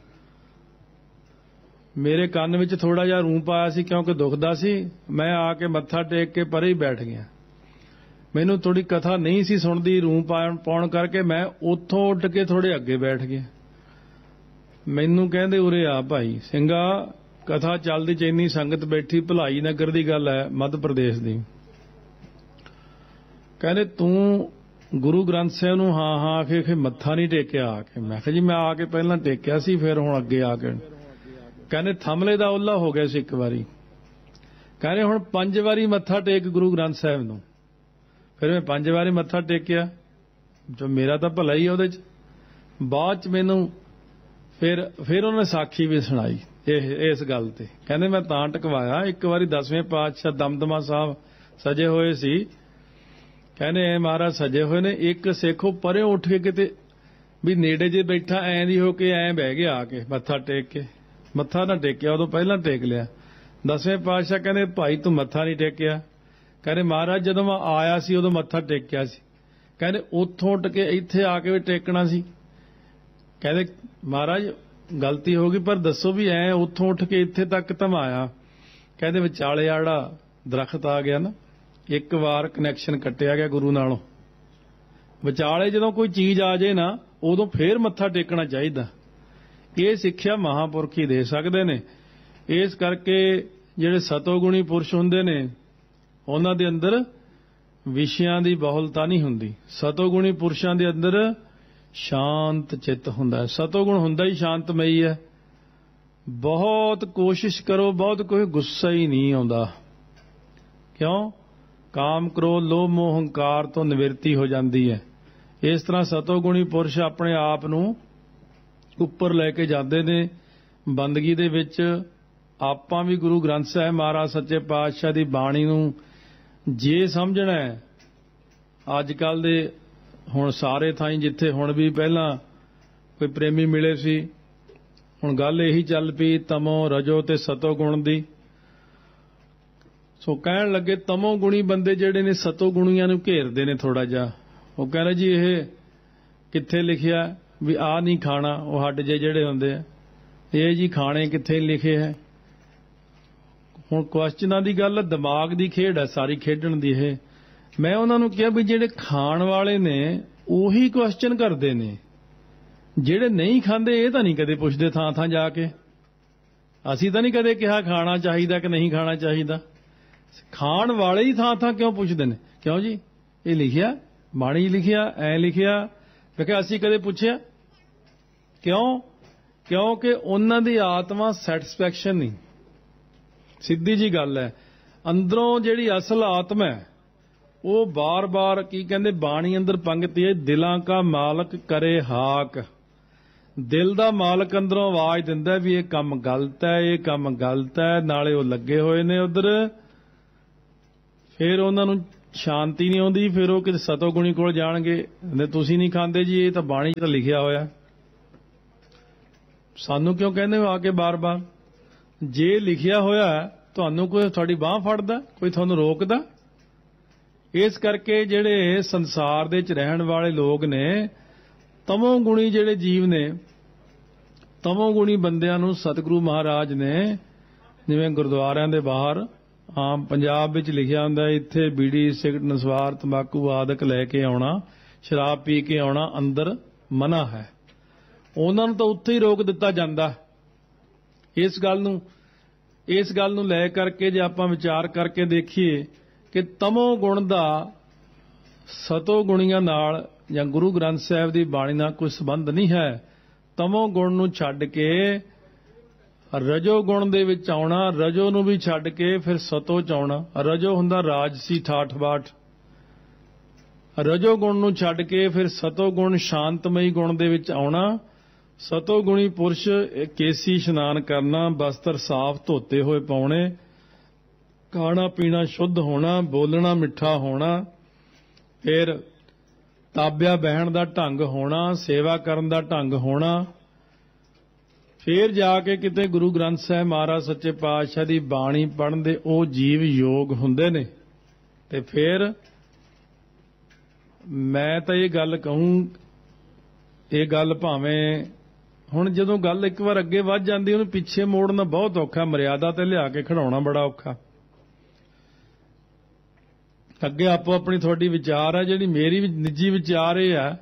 Speaker 1: ਮੇਰੇ ਕੰਨ ਵਿੱਚ ਥੋੜਾ ਜਿਹਾ ਰੂੰ ਪਾਇਆ ਸੀ ਕਿਉਂਕਿ ਦੁਖਦਾ ਸੀ। ਮੈਂ ਆ ਕੇ ਮੱਥਾ ਟੇਕ ਕੇ ਪਰੇ ਹੀ ਬੈਠ ਗਿਆ। ਮੈਨੂੰ ਥੋੜੀ ਕਥਾ ਨਹੀਂ ਸੀ ਸੁਣਦੀ ਰੂੰ ਪਾਉਣ ਕਰਕੇ, ਮੈਂ ਉੱਥੋਂ ਉੱਡ ਕੇ ਥੋੜੇ ਅੱਗੇ ਬੈਠ ਗਿਆ। ਮੈਨੂੰ ਕਹਿੰਦੇ ਉਰੇ ਆ ਭਾਈ ਸਿੰਘਾ, ਕਥਾ ਚੱਲਦੀ ਚ ਇੰਨੀ ਸੰਗਤ ਬੈਠੀ, ਭਲਾਈ ਨਗਰ ਦੀ ਗੱਲ ਹੈ, ਮੱਧ ਪ੍ਰਦੇਸ਼ ਦੀ। ਕਹਿੰਦੇ ਤੂੰ ਗੁਰੂ ਗ੍ਰੰਥ ਸਾਹਿਬ ਨੂੰ ਹਾਂ ਹਾਂ ਆਖੇ ਕਿ ਮੱਥਾ ਨਹੀਂ ਟੇਕਿਆ ਆ ਕੇ। ਮੈਂ ਕਿਹਾ ਜੀ ਮੈਂ ਆ ਕੇ ਪਹਿਲਾਂ ਟੇਕਿਆ ਸੀ, ਫਿਰ ਹੁਣ ਅੱਗੇ ਆ ਕੇ। ਕਹਿੰਦੇ ਥਮਲੇ ਦਾ ਉੱਲਾ ਹੋ ਗਿਆ ਸੀ ਇੱਕ ਵਾਰੀ। ਕਹਿੰਦੇ ਹੁਣ ਪੰਜ ਵਾਰੀ ਮੱਥਾ ਟੇਕ ਗੁਰੂ ਗ੍ਰੰਥ ਸਾਹਿਬ ਨੂੰ। ਫਿਰ ਮੈਂ ਪੰਜ ਵਾਰੀ ਮੱਥਾ ਟੇਕਿਆ, ਜੋ ਮੇਰਾ ਤਾਂ ਭਲਾ ਹੀ ਉਹਦੇ ਚ। ਬਾਅਦ ਚ ਮੈਨੂੰ ਫਿਰ ਫਿਰ ਉਹਨੇ ਸਾਖੀ ਵੀ ਸੁਣਾਈ ਇਹ ਇਸ ਗੱਲ ਤੇ। ਕਹਿੰਦੇ ਮੈਂ ਤਾਂ ਟਕਵਾਇਆ, ਇੱਕ ਵਾਰੀ ਦਸਵੇਂ ਪਾਤਸ਼ਾਹ ਦਮਦਮਾ ਸਾਹਿਬ ਸਜੇ ਹੋਏ ਸੀ। ਕਹਿੰਦੇ ਐ ਮਹਾਰਾਜ ਸਜੇ ਹੋਏ ਨੇ, ਇੱਕ ਸਿੱਖ ਉਹ ਪਰੇ ਉੱਠ ਕੇ ਕਿਤੇ ਵੀ ਨੇੜੇ ਜੇ ਬੈਠਾ ਐਂ ਦੀ ਹੋ ਕੇ ਐਂ ਬਹਿ ਗਿਆ ਆ ਕੇ ਮੱਥਾ ਟੇਕ ਕੇ। ਮੱਥਾ ਨਾ ਟੇਕਿਆ, ਉਦੋਂ ਪਹਿਲਾਂ ਟੇਕ ਲਿਆ। ਦਸਵੇਂ ਪਾਤਸ਼ਾਹ ਕਹਿੰਦੇ ਭਾਈ ਤੂੰ ਮੱਥਾ ਨਹੀਂ ਟੇਕਿਆ। ਕਹਿੰਦੇ ਮਹਾਰਾਜ ਜਦੋਂ ਮੈਂ ਆਇਆ ਸੀ ਉਦੋਂ ਮੱਥਾ ਟੇਕਿਆ ਸੀ। ਕਹਿੰਦੇ ਉੱਥੋਂ ਉੱਠ ਕੇ ਇੱਥੇ ਆ ਕੇ ਵੀ ਟੇਕਣਾ ਸੀ। ਕਹਿੰਦੇ ਮਹਾਰਾਜ ਗਲਤੀ ਹੋ ਗਈ, ਪਰ ਦੱਸੋ ਵੀ ਐ ਉੱਥੋਂ ਉੱਠ ਕੇ ਇੱਥੇ ਤੱਕ ਤਾਂ ਆਇਆ। ਕਹਿੰਦੇ ਵਿਚਾਲੇ ਆੜਾ ਦਰਖਤ ਆ ਗਿਆ ਨਾ, ਇੱਕ ਵਾਰ ਕਨੈਕਸ਼ਨ ਕੱਟਿਆ ਗਿਆ ਗੁਰੂ ਨਾਲੋਂ। ਵਿਚਾਲੇ ਜਦੋਂ ਕੋਈ ਚੀਜ਼ ਆ ਜੇ ਨਾ, ਉਦੋਂ ਫੇਰ ਮੱਥਾ ਟੇਕਣਾ ਚਾਹੀਦਾ। ਇਹ ਸਿੱਖਿਆ ਮਹਾਂਪੁਰਖ ਹੀ ਦੇ ਸਕਦੇ ਨੇ। ਇਸ ਕਰਕੇ ਜਿਹੜੇ ਸਤੋਗੁਣੀ ਪੁਰਸ਼ ਹੁੰਦੇ ਨੇ ਉਹਨਾਂ ਦੇ ਅੰਦਰ ਵਿਸ਼ਿਆਂ ਦੀ ਬਹੁਲਤਾ ਨਹੀਂ ਹੁੰਦੀ। ਸਤੋਗੁਣੀ ਪੁਰਸ਼ਾਂ ਦੇ ਅੰਦਰ ਸ਼ਾਂਤ ਚਿੱਤ ਹੁੰਦਾ ਹੈ। ਸਤੋਗੁਣ ਹੁੰਦਾ ਹੀ ਸ਼ਾਂਤਮਈ ਹੈ। ਬਹੁਤ ਕੋਸ਼ਿਸ਼ ਕਰੋ, ਬਹੁਤ ਕੋਈ ਗੁੱਸਾ ਹੀ ਨਹੀਂ ਆਉਂਦਾ। ਕਿਉਂ? ਕਾਮ ਕ੍ਰੋਧ ਲੋਭ ਮੋਹ ਹੰਕਾਰ ਤੋਂ ਨਿਵਰਤੀ ਹੋ ਜਾਂਦੀ ਹੈ। ਇਸ ਤਰ੍ਹਾਂ ਸਤੋਗੁਣੀ ਪੁਰਸ਼ ਆਪਣੇ ਆਪ ਨੂੰ ਉੱਪਰ ਲੈ ਕੇ ਜਾਂਦੇ ਨੇ ਬੰਦਗੀ ਦੇ ਵਿੱਚ। ਆਪਾਂ ਵੀ ਗੁਰੂ ਗ੍ਰੰਥ ਸਾਹਿਬ ਮਹਾਰਾਜ ਸੱਚੇ ਪਾਤਸ਼ਾਹ ਦੀ ਬਾਣੀ ਨੂੰ ਜੇ ਸਮਝਣਾ ਹੈ, ਅੱਜ ਕੱਲ ਦੇ ਹੁਣ ਸਾਰੇ ਥਾਈਂ ਜਿੱਥੇ ਹੁਣ ਵੀ ਪਹਿਲਾਂ ਕੋਈ ਪ੍ਰੇਮੀ ਮਿਲੇ ਸੀ, ਹੁਣ ਗੱਲ ਇਹੀ ਚੱਲ ਪਈ ਤਮੋ ਰਜੋ ਤੇ ਸਤੋ ਗੁਣ ਦੀ। ਸੋ ਕਹਿਣ ਲੱਗੇ ਤਮੋ ਗੁਣੀ ਬੰਦੇ ਜਿਹੜੇ ਨੇ ਸਤੋ ਗੁਣੀਆਂ ਨੂੰ ਘੇਰਦੇ ਨੇ ਥੋੜਾ ਜਿਹਾ। ਉਹ ਕਹਿੰਦੇ ਜੀ ਇਹ ਕਿੱਥੇ ਲਿਖਿਆ ਵੀ ਆਹ ਨਹੀਂ ਖਾਣਾ, ਉਹ ਹੱਡ ਜੇ ਜਿਹੜੇ ਹੁੰਦੇ ਆ ਇਹ ਜੀ ਖਾਣੇ ਕਿੱਥੇ ਲਿਖੇ ਹੈ। ਹੁਣ ਕੁਐਸਚਨਾਂ ਦੀ ਗੱਲ, ਦਿਮਾਗ ਦੀ ਖੇਡ ਹੈ ਸਾਰੀ ਖੇਡਣ ਦੀ ਇਹ। ਮੈਂ ਉਹਨਾਂ ਨੂੰ ਕਿਹਾ ਵੀ ਜਿਹੜੇ ਖਾਣ ਵਾਲੇ ਨੇ ਉਹੀ ਕੁਐਸਚਨ ਕਰਦੇ ਨੇ, ਜਿਹੜੇ ਨਹੀਂ ਖਾਂਦੇ ਇਹ ਤਾਂ ਨਹੀਂ ਕਦੇ ਪੁੱਛਦੇ ਥਾਂ ਥਾਂ ਜਾ ਕੇ। ਅਸੀਂ ਤਾਂ ਨਹੀਂ ਕਦੇ ਕਿਹਾ ਖਾਣਾ ਚਾਹੀਦਾ ਕਿ ਨਹੀਂ ਖਾਣਾ ਚਾਹੀਦਾ। ਖਾਣ ਵਾਲੇ ਹੀ ਥਾਂ ਥਾਂ ਕਿਉਂ ਪੁੱਛਦੇ ਨੇ? ਕਿਉਂ ਜੀ ਇਹ ਲਿਖਿਆ ਬਾਣੀ ਲਿਖਿਆ ਐ ਲਿਖਿਆ। ਮੈਂ ਕਿਹਾ ਅਸੀਂ ਕਦੇ ਪੁੱਛਿਆ ਕਿਉਂ? ਕਿਉਂਕਿ ਉਹਨਾਂ ਦੀ ਆਤਮਾ ਸੈਟਿਸਫੈਕਸ਼ਨ ਨਹੀਂ। ਸਿੱਧੀ ਜੀ ਗੱਲ ਹੈ। ਅੰਦਰੋਂ ਜਿਹੜੀ ਅਸਲ ਆਤਮਾ ਹੈ ਉਹ ਬਾਰ-ਬਾਰ ਕੀ ਕਹਿੰਦੇ ਬਾਣੀ ਅੰਦਰ ਪੰਗਤੀ ਹੈ, ਦਿਲਾਂ ਕਾ ਮਾਲਕ ਕਰੇ ਹਾਕ। ਦਿਲ ਦਾ ਮਾਲਕ ਅੰਦਰੋਂ ਆਵਾਜ਼ ਦਿੰਦਾ ਵੀ ਇਹ ਕੰਮ ਗਲਤ ਹੈ, ਇਹ ਕੰਮ ਗਲਤ ਹੈ। ਨਾਲੇ ਉਹ ਲੱਗੇ ਹੋਏ ਨੇ ਉਧਰ, ਫਿਰ ਉਹਨਾਂ ਨੂੰ ਸ਼ਾਂਤੀ ਨਹੀਂ ਆਉਂਦੀ, ਫਿਰ ਉਹ ਕਿਤੇ ਸਤੋਗੁਣੀ ਕੋਲ ਜਾਣਗੇ, ਕਹਿੰਦੇ ਤੁਸੀਂ ਨਹੀਂ ਖਾਂਦੇ ਜੀ, ਇਹ ਤਾਂ ਬਾਣੀ 'ਚ ਤਾਂ ਲਿਖਿਆ ਹੋਇਆ, ਸਾਨੂੰ ਕਿਉਂ ਕਹਿੰਦੇ ਹੋ ਆ ਕੇ ਬਾਰ-ਬਾਰ? ਜੇ ਲਿਖਿਆ ਹੋਇਆ ਤੁਹਾਨੂੰ ਕੋਈ ਤੁਹਾਡੀ ਬਾਹ ਫੜਦਾ, ਕੋਈ ਤੁਹਾਨੂੰ ਰੋਕਦਾ? ਇਸ ਕਰਕੇ ਜਿਹੜੇ ਸੰਸਾਰ ਦੇ ਵਿੱਚ ਰਹਿਣ ਵਾਲੇ ਲੋਕ ਨੇ, ਤਮੋ ਗੁਣੀ ਜਿਹੜੇ ਜੀਵ ਨੇ, ਤਮੋ ਗੁਣੀ ਬੰਦਿਆਂ ਨੂੰ ਸਤਿਗੁਰੂ ਮਹਾਰਾਜ ਨੇ, ਜਿਵੇਂ ਗੁਰਦੁਆਰਿਆਂ ਦੇ ਬਾਹਰ ਆਮ ਪੰਜਾਬ ਵਿੱਚ ਲਿਖਿਆ ਹੁੰਦਾ, ਇੱਥੇ ਬੀੜੀ ਸਿਗਰਟ ਨਸਵਾਰ ਤੰਬਾਕੂ ਆਦਿਕ ਲੈ ਕੇ ਆਉਣਾ, ਸ਼ਰਾਬ ਪੀ ਕੇ ਆਉਣਾ ਅੰਦਰ ਮਨਾ ਹੈ, ਉਹਨਾਂ ਨੂੰ ਤਾਂ ਉੱਥੇ ਹੀ ਰੋਕ ਦਿੱਤਾ ਜਾਂਦਾ। ਇਸ ਗੱਲ ਨੂੰ ਇਸ ਗੱਲ ਨੂੰ ਲੈ ਕਰਕੇ ਜੇ ਆਪਾਂ ਵਿਚਾਰ ਕਰਕੇ ਦੇਖੀਏ ਕਿ ਤਮੋ ਗੁਣ ਦਾ ਸਤੋ ਗੁਣੀਆਂ ਨਾਲ ਜਾਂ ਗੁਰੂ ਗ੍ਰੰਥ ਸਾਹਿਬ ਦੀ ਬਾਣੀ ਨਾਲ ਕੋਈ ਸੰਬੰਧ ਨਹੀਂ ਹੈ। ਤਮੋ ਗੁਣ ਨੂੰ ਛੱਡ ਕੇ ਰਜੋ ਗੁਣ ਦੇ ਵਿੱਚ ਆਉਣਾ, ਰਜੋ ਨੂੰ ਵੀ ਛੱਡ ਕੇ ਫਿਰ ਸਤੋ ਚ ਆਉਣਾ। ਰਜੋ ਹੁੰਦਾ ਰਾਜਸੀ ਠਾਠ ਬਾਠ, ਰਜੋ ਗੁਣ ਨੂੰ ਛੱਡ ਕੇ ਫਿਰ ਸਤੋ ਗੁਣ ਸ਼ਾਂਤਮਈ ਗੁਣ ਦੇ ਵਿੱਚ ਆਉਣਾ। ਸਤੋ ਗੁਣੀ ਪੁਰਸ਼ ਕੇਸੀ ਇਸ਼ਨਾਨ ਕਰਨਾ, ਬਸਤਰ ਸਾਫ਼ ਧੋਤੇ ਹੋਏ ਪਾਉਣੇ, ਖਾਣਾ ਪੀਣਾ ਸ਼ੁੱਧ ਹੋਣਾ, ਬੋਲਣਾ ਮਿੱਠਾ ਹੋਣਾ, ਫਿਰ ਤਾਬਿਆ ਬਹਿਣ ਦਾ ਢੰਗ ਹੋਣਾ, ਸੇਵਾ ਕਰਨ ਦਾ ਢੰਗ ਹੋਣਾ, ਫਿਰ ਜਾ ਕੇ ਕਿਤੇ ਗੁਰੂ ਗ੍ਰੰਥ ਸਾਹਿਬ ਮਹਾਰਾਜ ਸੱਚੇ ਪਾਤਸ਼ਾਹ ਦੀ ਬਾਣੀ ਪੜ੍ਹਨ ਦੇ ਉਹ ਜੀਵ ਯੋਗ ਹੁੰਦੇ ਨੇ। ਤੇ ਫਿਰ ਮੈਂ ਤਾਂ ਇਹ ਗੱਲ ਕਹੂੰ, ਇਹ ਗੱਲ ਭਾਵੇਂ ਹੁਣ ਜਦੋਂ ਗੱਲ ਇੱਕ ਵਾਰ ਅੱਗੇ ਵੱਧ ਜਾਂਦੀ ਉਹਨੂੰ ਪਿੱਛੇ ਮੋੜਨਾ ਬਹੁਤ ਔਖਾ, ਮਰਿਆਦਾ ਤੇ ਲਿਆ ਕੇ ਖੜਾਉਣਾ ਬੜਾ ਔਖਾ। ਅੱਗੇ ਆਪੋ ਆਪਣੀ ਤੁਹਾਡੀ ਵਿਚਾਰ ਹੈ, ਜਿਹੜੀ ਮੇਰੀ ਨਿੱਜੀ ਵਿਚਾਰ ਇਹ ਹੈ,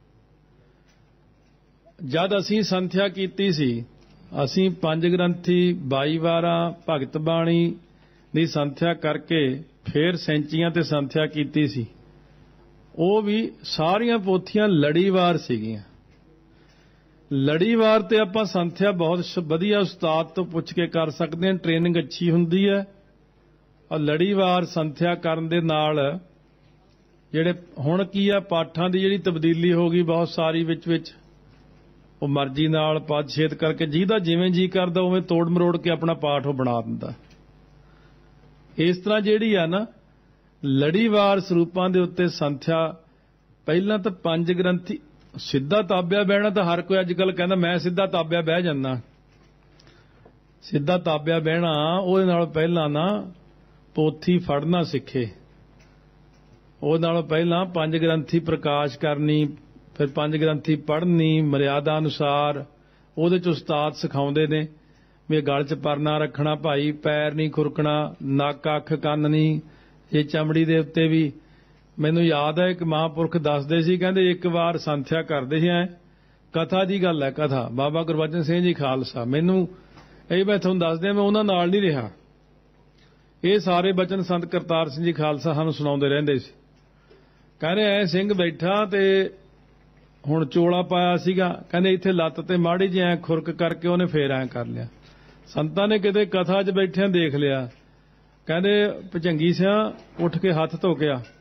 Speaker 1: ਜਦ ਅਸੀਂ ਸੰਥਿਆ ਕੀਤੀ ਸੀ, ਅਸੀਂ ਪੰਜ ਗ੍ਰੰਥੀ ਬਾਈ ਵਾਰਾਂ ਭਗਤ ਬਾਣੀ ਦੀ ਸੰਥਿਆ ਕਰਕੇ ਫਿਰ ਸੈਂਚੀਆਂ ਤੇ ਸੰਥਿਆ ਕੀਤੀ ਸੀ। ਉਹ ਵੀ ਸਾਰੀਆਂ ਪੋਥੀਆਂ ਲੜੀਵਾਰ ਸੀਗੀਆਂ। ਲੜੀਵਾਰ ਤੇ ਆਪਾਂ ਸੰਥਿਆ ਬਹੁਤ ਵਧੀਆ ਉਸਤਾਦ ਤੋਂ ਪੁੱਛ ਕੇ ਕਰ ਸਕਦੇ ਹਾਂ, ਟ੍ਰੇਨਿੰਗ ਅੱਛੀ ਹੁੰਦੀ ਹੈ। ਔਰ ਲੜੀਵਾਰ ਸੰਥਿਆ ਕਰਨ ਦੇ ਨਾਲ ਜਿਹੜੇ ਹੁਣ ਕੀ ਆ, ਪਾਠਾਂ ਦੀ ਜਿਹੜੀ ਤਬਦੀਲੀ ਹੋ ਗਈ ਬਹੁਤ ਸਾਰੀ ਵਿੱਚ ਵਿੱਚ, ਉਹ ਮਰਜ਼ੀ ਨਾਲ ਪਦ ਛੇਦ ਕਰਕੇ ਜਿਹਦਾ ਜਿਵੇਂ ਜੀ ਕਰਦਾ ਉਵੇਂ ਤੋੜ ਮਰੋੜ ਕੇ ਆਪਣਾ ਪਾਠ ਉਹ ਬਣਾ ਦਿੰਦਾ। ਇਸ ਤਰ੍ਹਾਂ ਜਿਹੜੀ ਆ ਨਾ ਲੜੀਵਾਰ ਸਰੂਪਾਂ ਦੇ ਉੱਤੇ ਸੰਥਿਆ, ਪਹਿਲਾਂ ਤਾਂ ਪੰਜ ਗ੍ਰੰਥੀ ਸਿੱਧਾ ਤਾਬਿਆ ਬਹਿਣਾ ਤਾਂ ਹਰ ਕੋਈ ਅੱਜ ਕੱਲ ਕਹਿੰਦਾ ਮੈਂ ਸਿੱਧਾ ਤਾਬਿਆ ਬਹਿ ਜਾਂਦਾ। ਸਿੱਧਾ ਤਾਬਿਆ ਬਹਿਣਾ ਉਹਦੇ ਨਾਲ ਪਹਿਲਾਂ ਨਾ ਪੋਥੀ ਫੜਨਾ ਸਿੱਖੇ, ਉਹਦੇ ਨਾਲੋਂ ਪਹਿਲਾਂ ਪੰਜ ਗ੍ਰੰਥੀ ਪ੍ਰਕਾਸ਼ ਕਰਨੀ, ਫਿਰ ਪੰਜ ਗ੍ਰੰਥੀ ਪੜ੍ਹਨੀ ਮਰਿਆਦਾ ਅਨੁਸਾਰ। ਉਹਦੇ ਚ ਉਸਤਾਦ ਸਿਖਾਉਂਦੇ ਨੇ ਵੀ ਗਲ ਚ ਪਰਨਾ ਰੱਖਣਾ ਭਾਈ, ਪੈਰ ਨਹੀਂ ਖੁਰਕਣਾ, ਨੱਕ ਅੱਖ ਕੰਨ ਨਹੀਂ, ਇਹ ਚਮੜੀ ਦੇ ਉੱਤੇ ਵੀ। ਮੈਨੂੰ ਯਾਦ ਹੈ ਇੱਕ ਮਹਾਂਪੁਰਖ ਦੱਸਦੇ ਸੀ, ਕਹਿੰਦੇ ਇੱਕ ਵਾਰ ਸੰਥਿਆ ਕਰਦੇ ਸੀ, ਐ ਕਥਾ ਦੀ ਗੱਲ ਹੈ, ਕਥਾ ਬਾਬਾ ਗੁਰਬਚਨ ਸਿੰਘ ਜੀ ਖਾਲਸਾ, ਮੈਨੂੰ ਇਹ ਮੈਂ ਤੁਹਾਨੂੰ ਦੱਸਦਿਆਂ ਮੈਂ ਉਹਨਾਂ ਨਾਲ ਨਹੀਂ ਰਿਹਾ, ਇਹ ਸਾਰੇ ਬਚਨ ਸੰਤ ਕਰਤਾਰ ਸਿੰਘ ਜੀ ਖਾਲਸਾ ਸਾਨੂੰ ਸੁਣਾਉਂਦੇ ਰਹਿੰਦੇ ਸੀ। ਕਹਿੰਦੇ ਐ ਸਿੰਘ ਬੈਠਾ ਤੇ ਹੁਣ ਚੋਲਾ ਪਾਇਆ ਸੀਗਾ, ਕਹਿੰਦੇ ਇੱਥੇ ਲੱਤ ਤੇ ਮਾੜੀ ਜਿਹੀ ਐ ਖੁਰਕ ਕਰਕੇ ਉਹਨੇ ਫੇਰ ਐ ਕਰ ਲਿਆ। ਸੰਤਾਂ ਨੇ ਕਿਤੇ ਕਥਾ 'ਚ ਬੈਠਿਆਂ ਦੇਖ ਲਿਆ, ਕਹਿੰਦੇ ਭਜੰਗੀ ਸਿਆਂ ਉੱਠ ਕੇ ਹੱਥ ਧੋ ਕੇ ਆ।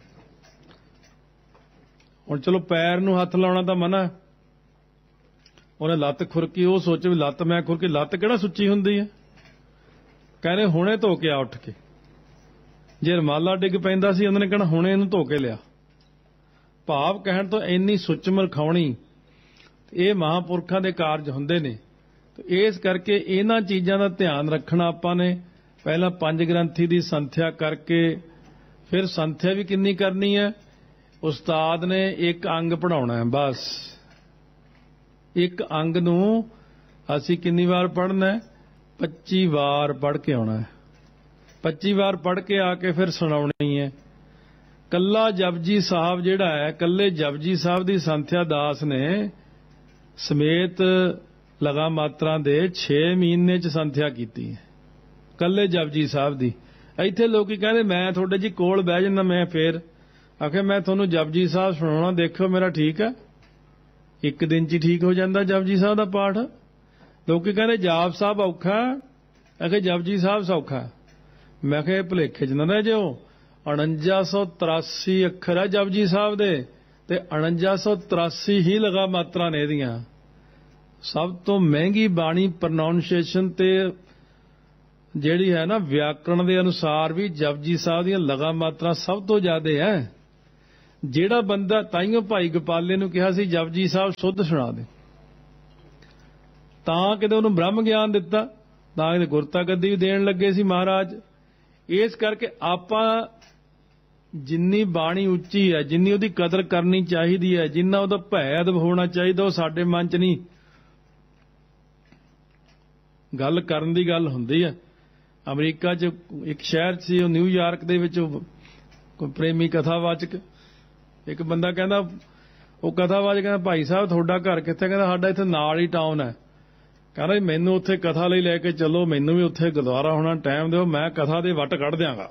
Speaker 1: ਹੁਣ ਚਲੋ ਪੈਰ ਨੂੰ ਹੱਥ ਲਾਉਣਾ ਤਾਂ ਮਨਾ, ਉਹਨੇ ਲੱਤ ਖੁਰਕੀ, ਉਹ ਸੋਚੇ ਵੀ ਲੱਤ ਮੈਂ ਖੁਰਕੀ, ਲੱਤ ਕਿਹੜਾ ਸੁੱਚੀ ਹੁੰਦੀ ਹੈ। ਕਹਿੰਦੇ ਹੁਣੇ ਧੋ ਕੇ ਆ ਉੱਠ ਕੇ। ਜੇ ਰਮਾਲਾ ਡਿੱਗ ਪੈਂਦਾ ਸੀ ਉਹਨਾਂ ਨੇ ਕਹਿਣਾ ਹੁਣੇ ਇਹਨੂੰ ਧੋ ਕੇ ਲਿਆ। ਭਾਵ ਕਹਿਣ ਤੋਂ ਇੰਨੀ ਸੁੱਚਮ ਰਖਾਉਣੀ, ਇਹ ਮਹਾਂਪੁਰਖਾਂ ਦੇ ਕਾਰਜ ਹੁੰਦੇ ਨੇ। ਇਸ ਕਰਕੇ ਇਹਨਾਂ ਚੀਜ਼ਾਂ ਦਾ ਧਿਆਨ ਰੱਖਣਾ ਆਪਾਂ ਨੇ। ਪਹਿਲਾਂ ਪੰਜ ਗ੍ਰੰਥੀ ਦੀ ਸੰਥਿਆ ਕਰਕੇ, ਫਿਰ ਸੰਥਿਆ ਵੀ ਕਿੰਨੀ ਕਰਨੀ ਹੈ, ਉਸਤਾਦ ਨੇ ਇੱਕ ਅੰਗ ਪੜ੍ਹਾਉਣਾ ਹੈ ਬਸ। ਇੱਕ ਅੰਗ ਨੂੰ ਅਸੀਂ ਕਿੰਨੀ ਵਾਰ ਪੜ੍ਹਨਾ ਹੈ, ਪੱਚੀ ਵਾਰ ਪੜ੍ਹ ਕੇ ਆਉਣਾ ਹੈ। ਪੱਚੀ ਵਾਰ ਪੜ੍ਹ ਕੇ ਆ ਕੇ ਫਿਰ ਸੁਣਾਉਣੀ ਹੈ। ਕੱਲਾ ਜਪਜੀ ਸਾਹਿਬ ਜਿਹੜਾ ਹੈ, ਕੱਲੇ ਜਪਜੀ ਸਾਹਿਬ ਦੀ ਸੰਥਿਆ ਦਾਸ ਨੇ ਸਮੇਤ ਲਗਾ ਮਾਤਰਾ ਦੇ ਛੇ ਮਹੀਨੇ ਚ ਸੰਥਿਆ ਕੀਤੀ ਹੈ, ਕੱਲੇ ਜਪਜੀ ਸਾਹਿਬ ਦੀ। ਇੱਥੇ ਲੋਕੀ ਕਹਿੰਦੇ ਮੈਂ ਤੁਹਾਡੇ ਜੀ ਕੋਲ ਬਹਿ ਜਾਂਦਾ, ਮੈਂ ਫੇਰ ਆਖੇ ਮੈਂ ਤੁਹਾਨੂੰ ਜਪਜੀ ਸਾਹਿਬ ਸੁਣਾਉਣਾ, ਦੇਖੋ ਮੇਰਾ ਠੀਕ ਹੈ। ਇੱਕ ਦਿਨ ਚ ਹੀ ਠੀਕ ਹੋ ਜਾਂਦਾ ਜਪਜੀ ਸਾਹਿਬ ਦਾ ਪਾਠ। ਲੋਕੀ ਕਹਿੰਦੇ ਜਾਪ ਸਾਹਿਬ ਔਖਾ, ਆਖੇ ਜਪਜੀ ਸਾਹਿਬ ਸੌਖਾ। ਮੈਂ ਕਿਹਾ ਭੁਲੇਖੇ ਚ ਨਾ ਰਹਿ ਜਾਓ, ਉਣੰਜਾ ਸੌ ਤਰਾਸੀ ਅੱਖਰ ਹੈ ਜਪਜੀ ਸਾਹਿਬ ਦੇ, ਤੇ ਉਣੰਜਾ ਸੌ ਤਰਾਸੀ ਹੀ ਲਗਾ ਮਾਤਰਾ ਨੇ ਇਹਦੀਆਂ। ਸਭ ਤੋਂ ਮਹਿੰਗੀ ਬਾਣੀ ਪ੍ਰੋਨਾਊਂਸੀਏਸ਼ਨ ਤੇ ਜਿਹੜੀ ਹੈ ਨਾ ਵਿਆਕਰਣ ਦੇ ਅਨੁਸਾਰ ਵੀ ਜਪਜੀ ਸਾਹਿਬ ਦੀਆਂ ਲਗਾ ਮਾਤਰਾ ਸਭ ਤੋਂ ਜ਼ਿਆਦਾ ਹੈ। ਜਿਹੜਾ ਬੰਦਾ, ਤਾਈਓ ਭਾਈ ਗੋਪਾਲੇ ਨੂੰ ਕਿਹਾ ਸੀ ਜਪਜੀ ਸਾਹਿਬ ਸੁੱਧ ਸੁਣਾ ਦੇ, ਤਾਂ ਕਿਤੇ ਉਹਨੂੰ ਬ੍ਰਹਮ ਗਿਆਨ ਦਿੱਤਾ, ਤਾਂ ਕਿਤੇ ਗੁਰਤਾ ਗੱਦੀ ਵੀ ਦੇਣ ਲੱਗੇ ਸੀ ਮਹਾਰਾਜ। ਇਸ ਕਰਕੇ ਆਪਾਂ ਜਿੰਨੀ ਬਾਣੀ ਉੱਚੀ ਹੈ, ਜਿੰਨੀ ਉਹਦੀ ਕਦਰ ਕਰਨੀ ਚਾਹੀਦੀ ਹੈ, ਜਿੰਨਾ ਉਹਦਾ ਭੈ ਅਦਬ ਹੋਣਾ ਚਾਹੀਦਾ, ਉਹ ਸਾਡੇ ਮਨ 'ਚ ਨਹੀਂ। ਗੱਲ ਕਰਨ ਦੀ ਗੱਲ ਹੁੰਦੀ ਹੈ। ਅਮਰੀਕਾ 'ਚ ਇੱਕ ਸ਼ਹਿਰ ਸੀ, ਉਹ ਨਿਊਯਾਰਕ ਦੇ ਵਿੱਚ ਕੋਈ ਪ੍ਰੇਮੀ ਕਥਾਵਾਚਕ, ਇੱਕ ਬੰਦਾ ਕਹਿੰਦਾ, ਉਹ ਕਥਾਵਾਚਕ ਕਹਿੰਦਾ ਭਾਈ ਸਾਹਿਬ ਤੁਹਾਡਾ ਘਰ ਕਿੱਥੇ? ਕਹਿੰਦਾ ਸਾਡਾ ਇੱਥੇ ਨਾਲ ਹੀ ਟਾਊਨ ਹੈ। ਕਹਿੰਦਾ ਮੈਨੂੰ ਉੱਥੇ ਕਥਾ ਲਈ ਲੈ ਕੇ ਚੱਲੋ, ਮੈਨੂੰ ਵੀ ਉੱਥੇ ਗੁਰਦੁਆਰਾ ਹੋਣਾ, ਟਾਈਮ ਦਿਓ, ਮੈਂ ਕਥਾ ਦੇ ਵੱਟ ਕੱਢ ਦਿਆਂਗਾ।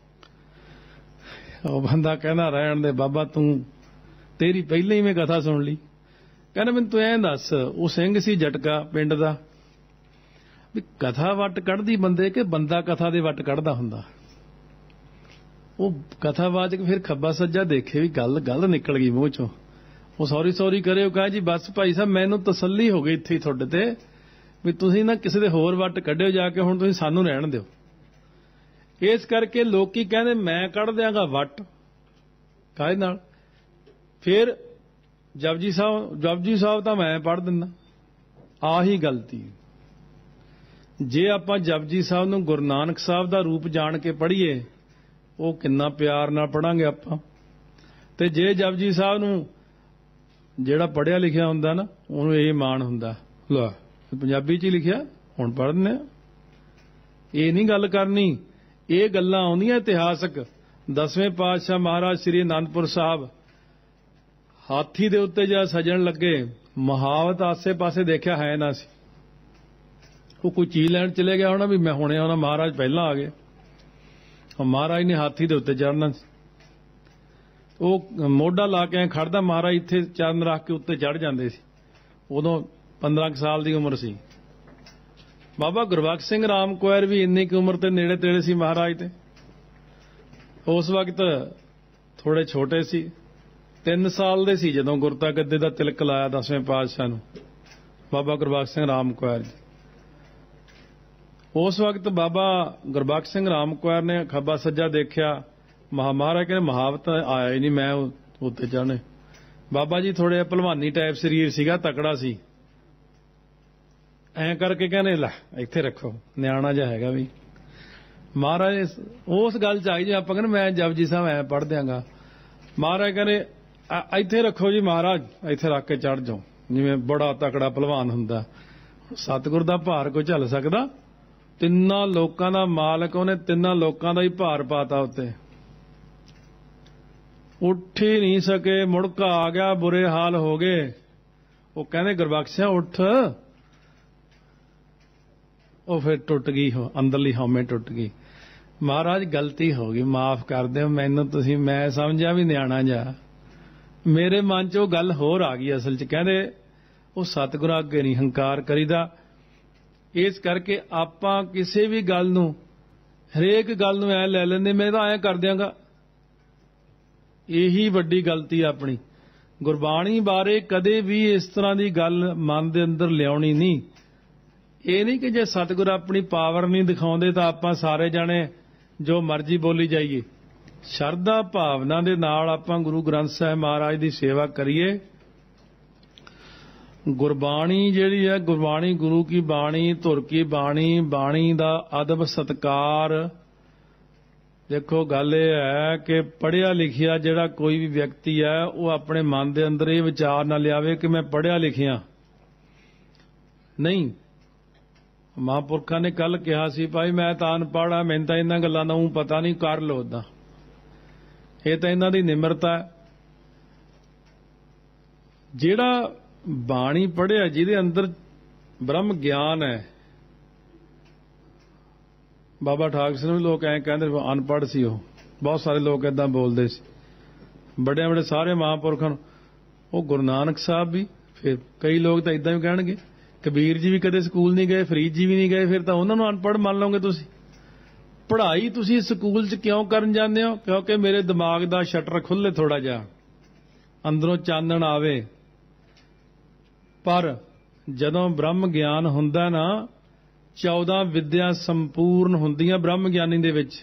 Speaker 1: ਉਹ ਬੰਦਾ ਕਹਿੰਦਾ ਰਹਿਣ ਦੇ ਬਾਬਾ, ਤੂੰ ਤੇਰੀ ਪਹਿਲਾਂ ਹੀ ਮੈਂ ਕਥਾ ਸੁਣ ਲਈ। ਕਹਿੰਦਾ ਮੈਨੂੰ ਤੂੰ ਐਂ ਦੱਸ, ਉਹ ਸਿੰਘ ਸੀ ਜਟਕਾ ਪਿੰਡ ਦਾ, ਵੀ ਕਥਾ ਵੱਟ ਕੱਢਦੀ ਬੰਦੇ ਕਿ ਬੰਦਾ ਕਥਾ ਦੇ ਵੱਟ ਕੱਢਦਾ ਹੁੰਦਾ? ਉਹ ਕਥਾਵਾਚਕ ਫਿਰ ਖੱਬਾ ਸੱਜਾ ਦੇਖੇ ਵੀ ਗੱਲ ਗੱਲ ਨਿਕਲ ਗਈ ਮੂੰਹ ਚੋਂ। ਉਹ ਸੌਰੀ ਸੌਰੀ ਕਰੇ, ਉਹ ਕਹੇ ਜੀ ਬਸ ਭਾਈ ਸਾਹਿਬ ਮੈਨੂੰ ਤਸੱਲੀ ਹੋ ਗਈ ਇੱਥੇ ਤੁਹਾਡੇ ਤੇ, ਵੀ ਤੁਸੀਂ ਨਾ ਕਿਸੇ ਦੇ ਹੋਰ ਵੱਟ ਕੱਢਿਓ ਜਾ ਕੇ, ਹੁਣ ਤੁਸੀਂ ਸਾਨੂੰ ਰਹਿਣ ਦਿਓ। ਇਸ ਕਰਕੇ ਲੋਕੀ ਕਹਿੰਦੇ ਮੈਂ ਕੱਢ ਦਿਆਂਗਾ ਵੱਟ, ਕਾਹਦੇ ਨਾਲ? ਫਿਰ ਜਪਜੀ ਸਾਹਿਬ ਜਪਜੀ ਸਾਹਿਬ ਤਾਂ ਮੈਂ ਪੜ੍ਹ ਦਿੰਦਾ। ਆਹੀ ਗਲਤੀ। ਜੇ ਆਪਾਂ ਜਪਜੀ ਸਾਹਿਬ ਨੂੰ ਗੁਰੂ ਨਾਨਕ ਸਾਹਿਬ ਦਾ ਰੂਪ ਜਾਣ ਕੇ ਪੜ੍ਹੀਏ, ਉਹ ਕਿੰਨਾ ਪਿਆਰ ਨਾਲ ਪੜਾਂਗੇ ਆਪਾਂ। ਤੇ ਜੇ ਜਪਜੀ ਸਾਹਿਬ ਨੂੰ ਜਿਹੜਾ ਪੜ੍ਹਿਆ ਲਿਖਿਆ ਹੁੰਦਾ ਨਾ, ਉਹਨੂੰ ਇਹ ਮਾਣ ਹੁੰਦਾ, ਲੈ ਪੰਜਾਬੀ 'ਚ ਹੀ ਲਿਖਿਆ, ਹੁਣ ਪੜ੍ਹਦੇ ਆ। ਇਹ ਨਹੀਂ ਗੱਲ ਕਰਨੀ। ਇਹ ਗੱਲਾਂ ਆਉਂਦੀਆਂ ਇਤਿਹਾਸਕ। ਦਸਵੇਂ ਪਾਤਸ਼ਾਹ ਮਹਾਰਾਜ ਸ੍ਰੀ ਅਨੰਦਪੁਰ ਸਾਹਿਬ ਹਾਥੀ ਦੇ ਉੱਤੇ ਜਦ ਸਜਣ ਲੱਗੇ, ਮਹਾਵਤ ਆਸੇ ਪਾਸੇ ਦੇਖਿਆ ਹੈ ਨਾ ਸੀ। ਉਹ ਕੋਈ ਚੀਜ਼ ਲੈਣ ਚਲੇ ਗਿਆ ਹੋਣਾ ਵੀ ਮੈਂ ਹੁਣੇ ਆਉਣਾ, ਮਹਾਰਾਜ ਪਹਿਲਾਂ ਆ ਗਏ। ਮਹਾਰਾਜ ਨੇ ਹਾਥੀ ਦੇ ਉੱਤੇ ਚੜ੍ਹਨਾ ਸੀ। ਉਹ ਮੋਢਾ ਲਾ ਕੇ ਖੜਦਾ, ਮਹਾਰਾਜ ਇੱਥੇ ਚਰਨ ਰੱਖ ਕੇ ਉੱਤੇ ਚੜ੍ਹ ਜਾਂਦੇ ਸੀ। ਉਦੋਂ ਪੰਦਰਾਂ ਕੁ ਸਾਲ ਦੀ ਉਮਰ ਸੀ। ਬਾਬਾ ਗੁਰਬਖਸ਼ ਸਿੰਘ ਰਾਮ ਕੁਆਰ ਵੀ ਇੰਨੀ ਕੁ ਉਮਰ ਤੇ ਨੇੜੇ ਤੇੜੇ ਸੀ ਮਹਾਰਾਜ ਤੇ। ਉਸ ਵਕਤ ਥੋੜੇ ਛੋਟੇ ਸੀ, ਤਿੰਨ ਸਾਲ ਦੇ ਸੀ ਜਦੋਂ ਗੁਰਤਾ ਗੱਦੇ ਦਾ ਤਿਲਕ ਲਾਇਆ ਦਸਵੇਂ ਪਾਤਸ਼ਾਹ ਨੂੰ, ਬਾਬਾ ਗੁਰਬਖਸ਼ ਸਿੰਘ ਰਾਮ ਕੁਆਰ ਜੀ। ਉਸ ਵਕਤ ਬਾਬਾ ਗੁਰਬਖਸ਼ ਸਿੰਘ ਰਾਮ ਕੁਆਰ ਨੇ ਖੱਬਾ ਸੱਜਾ ਦੇਖਿਆ, ਮਹਾਰਾਜ ਕਹਿੰਦੇ ਮਹਾਵਤ ਆਇਆ ਹੀ ਨਹੀਂ, ਮੈਂ ਉੱਤੇ ਚੜ੍ਹਨੇ। ਬਾਬਾ ਜੀ ਥੋੜੇ ਭਲਵਾਨੀ ਟਾਈਪ ਸਰੀਰ ਸੀਗਾ, ਤਕੜਾ ਸੀ। ਐਂ ਕਰਕੇ ਕਹਿੰਦੇ ਲੈ ਇੱਥੇ ਰੱਖੋ, ਨਿਆਣਾ ਜਿਹਾ ਹੈਗਾ ਵੀ। ਮਹਾਰਾਜ ਉਸ ਗੱਲ 'ਚ ਆਈ, ਜੇ ਆਪਾਂ ਕਹਿੰਦੇ ਮੈਂ ਜਪਜੀ ਸਾਹਿਬ ਐਂ ਪੜ੍ਹ ਦਿਆਂਗਾ, ਮਹਾਰਾਜ ਕਹਿੰਦੇ ਇੱਥੇ ਰੱਖੋ ਜੀ ਮਹਾਰਾਜ, ਇੱਥੇ ਰੱਖ ਕੇ ਚੜ੍ਹ ਜਾਓ, ਜਿਵੇਂ ਬੜਾ ਤਕੜਾ ਭਲਵਾਨ ਹੁੰਦਾ। ਸਤਿਗੁਰ ਦਾ ਭਾਰ ਕੋਈ ਝੱਲ ਸਕਦਾ? ਤਿੰਨਾਂ ਲੋਕਾਂ ਦਾ ਮਾਲਕ, ਉਹਨੇ ਤਿੰਨਾਂ ਲੋਕਾਂ ਦਾ ਹੀ ਭਾਰ ਪਾਤਾ ਉੱਤੇ। ਉੱਠ ਹੀ ਨਹੀਂ ਸਕੇ, ਮੁੜਕਾ ਆ ਗਿਆ, ਬੁਰੇ ਹਾਲ ਹੋ ਗਏ। ਉਹ ਕਹਿੰਦੇ ਗੁਰਬਖਸ਼ਿਆ ਉੱਠ। ਉਹ ਫਿਰ ਟੁੱਟ ਗਈ, ਅੰਦਰਲੀ ਹਉਮੈ ਟੁੱਟ ਗਈ। ਮਹਾਰਾਜ ਗਲਤੀ ਹੋ ਗਈ, ਮਾਫ ਕਰ ਦਿਓ ਮੈਨੂੰ ਤੁਸੀਂ, ਮੈਂ ਸਮਝਿਆ ਵੀ ਨਿਆਣਾ ਜਾ, ਮੇਰੇ ਮਨ 'ਚ ਉਹ ਗੱਲ ਹੋਰ ਆ ਗਈ। ਅਸਲ 'ਚ ਕਹਿੰਦੇ ਉਹ ਸਤਿਗੁਰਾਂ ਅੱਗੇ ਨਹੀਂ ਹੰਕਾਰ ਕਰੀਦਾ। ਇਸ ਕਰਕੇ ਆਪਾਂ ਕਿਸੇ ਵੀ ਗੱਲ ਨੂੰ, ਹਰੇਕ ਗੱਲ ਨੂੰ ਐ ਲੈ ਲੈਂਦੇ, ਮੈਂ ਤਾਂ ਐਂ ਕਰ ਦਿਆਂਗਾ। ਇਹੀ ਵੱਡੀ ਗਲਤੀ ਆਪਣੀ। ਗੁਰਬਾਣੀ ਬਾਰੇ ਕਦੇ ਵੀ ਇਸ ਤਰ੍ਹਾਂ ਦੀ ਗੱਲ ਮਨ ਦੇ ਅੰਦਰ ਲਿਆਉਣੀ ਨਹੀਂ। ਇਹ ਨਹੀਂ ਕਿ ਜੇ ਸਤਿਗੁਰ ਆਪਣੀ ਪਾਵਰ ਨਹੀਂ ਦਿਖਾਉਂਦੇ ਤਾਂ ਆਪਾਂ ਸਾਰੇ ਜਾਣੇ ਜੋ ਮਰਜ਼ੀ ਬੋਲੀ ਜਾਈਏ। ਸ਼ਰਧਾ ਭਾਵਨਾ ਦੇ ਨਾਲ ਆਪਾਂ ਗੁਰੂ ਗ੍ਰੰਥ ਸਾਹਿਬ ਮਹਾਰਾਜ ਦੀ ਸੇਵਾ ਕਰੀਏ। ਗੁਰਬਾਣੀ ਜਿਹੜੀ ਹੈ, ਗੁਰਬਾਣੀ ਗੁਰੂ ਕੀ ਬਾਣੀ, ਧੁਰ ਕੀ ਬਾਣੀ, ਬਾਣੀ ਦਾ ਅਦਬ ਸਤਕਾਰ। ਦੇਖੋ ਗੱਲ ਇਹ ਹੈ ਕਿ ਪੜ੍ਹਿਆ ਲਿਖਿਆ ਜਿਹੜਾ ਕੋਈ ਵੀ ਵਿਅਕਤੀ ਹੈ, ਉਹ ਆਪਣੇ ਮਨ ਦੇ ਅੰਦਰ ਇਹ ਵਿਚਾਰ ਨਾ ਲਿਆਵੇ ਕਿ ਮੈਂ ਪੜ੍ਹਿਆ ਲਿਖਿਆ ਨਹੀਂ। ਮਹਾਂਪੁਰਖਾਂ ਨੇ ਕੱਲ ਕਿਹਾ ਸੀ, ਭਾਈ ਮੈਂ ਤਾਂ ਅਨਪੜ੍ਹ ਆ, ਮੈਨੂੰ ਤਾਂ ਇਹਨਾਂ ਗੱਲਾਂ ਦਾ ਊਂ ਪਤਾ ਨਹੀਂ, ਕਰ ਲਓ ਓਦਾਂ। ਇਹ ਤਾਂ ਇਹਨਾਂ ਦੀ ਨਿਮਰਤਾ ਹੈ। ਜਿਹੜਾ ਬਾਣੀ ਪੜ੍ਹਿਆ, ਜਿਹਦੇ ਅੰਦਰ ਬ੍ਰਹਮ ਗਿਆਨ ਹੈ। ਬਾਬਾ ਠਾਕਰ ਸਿੰਘ ਨੂੰ ਵੀ ਲੋਕ ਐਂ ਕਹਿੰਦੇ ਅਨਪੜ੍ਹ ਸੀ ਉਹ, ਬਹੁਤ ਸਾਰੇ ਲੋਕ ਏਦਾਂ ਬੋਲਦੇ ਸੀ। ਬੜੇ ਬੜੇ ਸਾਰੇ ਮਹਾਂਪੁਰਖਾਂ ਨੂੰ, ਉਹ ਗੁਰੂ ਨਾਨਕ ਸਾਹਿਬ ਵੀ, ਫਿਰ ਕਈ ਲੋਕ ਤਾਂ ਏਦਾਂ ਵੀ ਕਹਿਣਗੇ, ਕਬੀਰ ਜੀ ਵੀ ਕਦੇ ਸਕੂਲ ਨਹੀਂ ਗਏ, ਫਰੀਦ ਜੀ ਵੀ ਨਹੀਂ ਗਏ, ਫਿਰ ਤਾਂ ਉਹਨਾਂ ਨੂੰ ਅਨਪੜ੍ਹ ਮੰਨ ਲਓਗੇ ਤੁਸੀਂ। ਪੜ੍ਹਾਈ ਤੁਸੀਂ ਸਕੂਲ 'ਚ ਕਿਉਂ ਕਰਨ ਜਾਂਦੇ ਹੋ? ਕਿਉਂਕਿ ਮੇਰੇ ਦਿਮਾਗ ਦਾ ਸ਼ਟਰ ਖੁੱਲ੍ਹੇ ਥੋੜਾ ਜਿਹਾ, ਅੰਦਰੋਂ ਚਾਨਣ ਆਵੇ। ਪਰ ਜਦੋਂ ਬ੍ਰਹਮ ਗਿਆਨ ਹੁੰਦਾ ਨਾ, ਚੌਦਾਂ ਵਿਦਿਆ ਸੰਪੂਰਨ ਹੁੰਦੀਆਂ ਬ੍ਰਹਮ ਗਿਆਨੀ ਦੇ ਵਿੱਚ।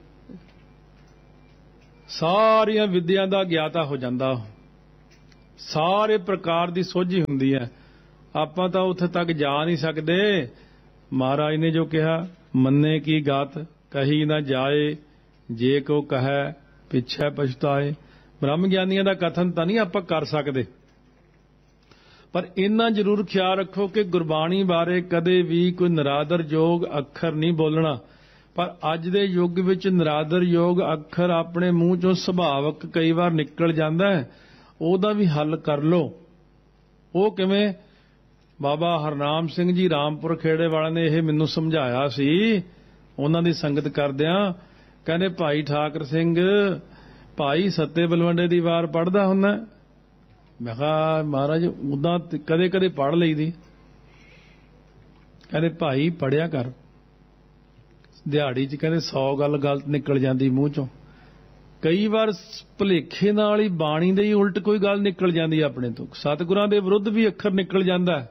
Speaker 1: ਸਾਰੀਆਂ ਵਿਦਿਆ ਦਾ ਗਿਆਤਾ ਹੋ ਜਾਂਦਾ, ਸਾਰੇ ਪ੍ਰਕਾਰ ਦੀ ਸੋਝੀ ਹੁੰਦੀ ਹੈ। ਆਪਾਂ ਤਾਂ ਉੱਥੇ ਤੱਕ ਜਾ ਨਹੀਂ ਸਕਦੇ। ਮਹਾਰਾਜ ਨੇ ਜੋ ਕਿਹਾ, ਮੰਨੇ ਕੀ ਗਾਤ ਕਹੀ ਨਾ ਜਾਏ, ਜੇ ਕੋ ਕਹੈ ਪਿਛੈ ਪਛਤਾਏ। ਬ੍ਰਹਮ ਗਿਆਨੀਆਂ ਦਾ ਕਥਨ ਤਾਂ ਨਹੀਂ ਆਪਾਂ ਕਰ ਸਕਦੇ, ਪਰ ਇੰਨਾ ਜ਼ਰੂਰ ਖਿਆਲ ਰੱਖੋ ਕਿ ਗੁਰਬਾਣੀ ਬਾਰੇ ਕਦੇ ਵੀ ਕੋਈ ਨਿਰਾਦਰ ਯੋਗ ਅੱਖਰ ਨਹੀਂ ਬੋਲਣਾ। ਪਰ ਅੱਜ ਦੇ ਯੁੱਗ ਵਿੱਚ ਨਿਰਾਦਰ ਯੋਗ ਅੱਖਰ ਆਪਣੇ ਮੂੰਹ ਚੋਂ ਸੁਭਾਵਕ ਕਈ ਵਾਰ ਨਿਕਲ ਜਾਂਦਾ ਹੈ, ਉਹਦਾ ਵੀ ਹੱਲ ਕਰ ਲਓ। ਉਹ ਕਿਵੇਂ? ਬਾਬਾ ਹਰਨਾਮ ਸਿੰਘ ਜੀ ਰਾਮਪੁਰ ਖੇੜੇ ਵਾਲਿਆਂ ਨੇ ਇਹ ਮੈਨੂੰ ਸਮਝਾਇਆ ਸੀ, ਉਹਨਾਂ ਦੀ ਸੰਗਤ ਕਰਦਿਆਂ। ਕਹਿੰਦੇ, ਭਾਈ ਠਾਕਰ ਸਿੰਘ, ਭਾਈ ਸੱਤੇ ਬਲਵੰਡੇ ਦੀ ਵਾਰ ਪੜ੍ਹਦਾ ਹੁੰਦਾ? ਮੈਂ ਕਿਹਾ ਮਹਾਰਾਜ ਉਦਾਂ ਕਦੇ ਕਦੇ ਪੜ੍ਹ ਲਈਦੀ। ਕਹਿੰਦੇ ਭਾਈ ਪੜ੍ਹਿਆ ਕਰ, ਦਿਹਾੜੀ 'ਚ ਕਹਿੰਦੇ ਸੌ ਗੱਲ ਗਲਤ ਨਿਕਲ ਜਾਂਦੀ ਮੂੰਹ ਚੋਂ। ਕਈ ਵਾਰ ਭੁਲੇਖੇ ਨਾਲ ਹੀ ਬਾਣੀ ਦੇ ਹੀ ਉਲਟ ਕੋਈ ਗੱਲ ਨਿਕਲ ਜਾਂਦੀ ਆਪਣੇ ਤੋਂ। ਸਤਿਗੁਰਾਂ ਦੇ ਵਿਰੁੱਧ ਵੀ ਅੱਖਰ ਨਿਕਲ ਜਾਂਦਾ।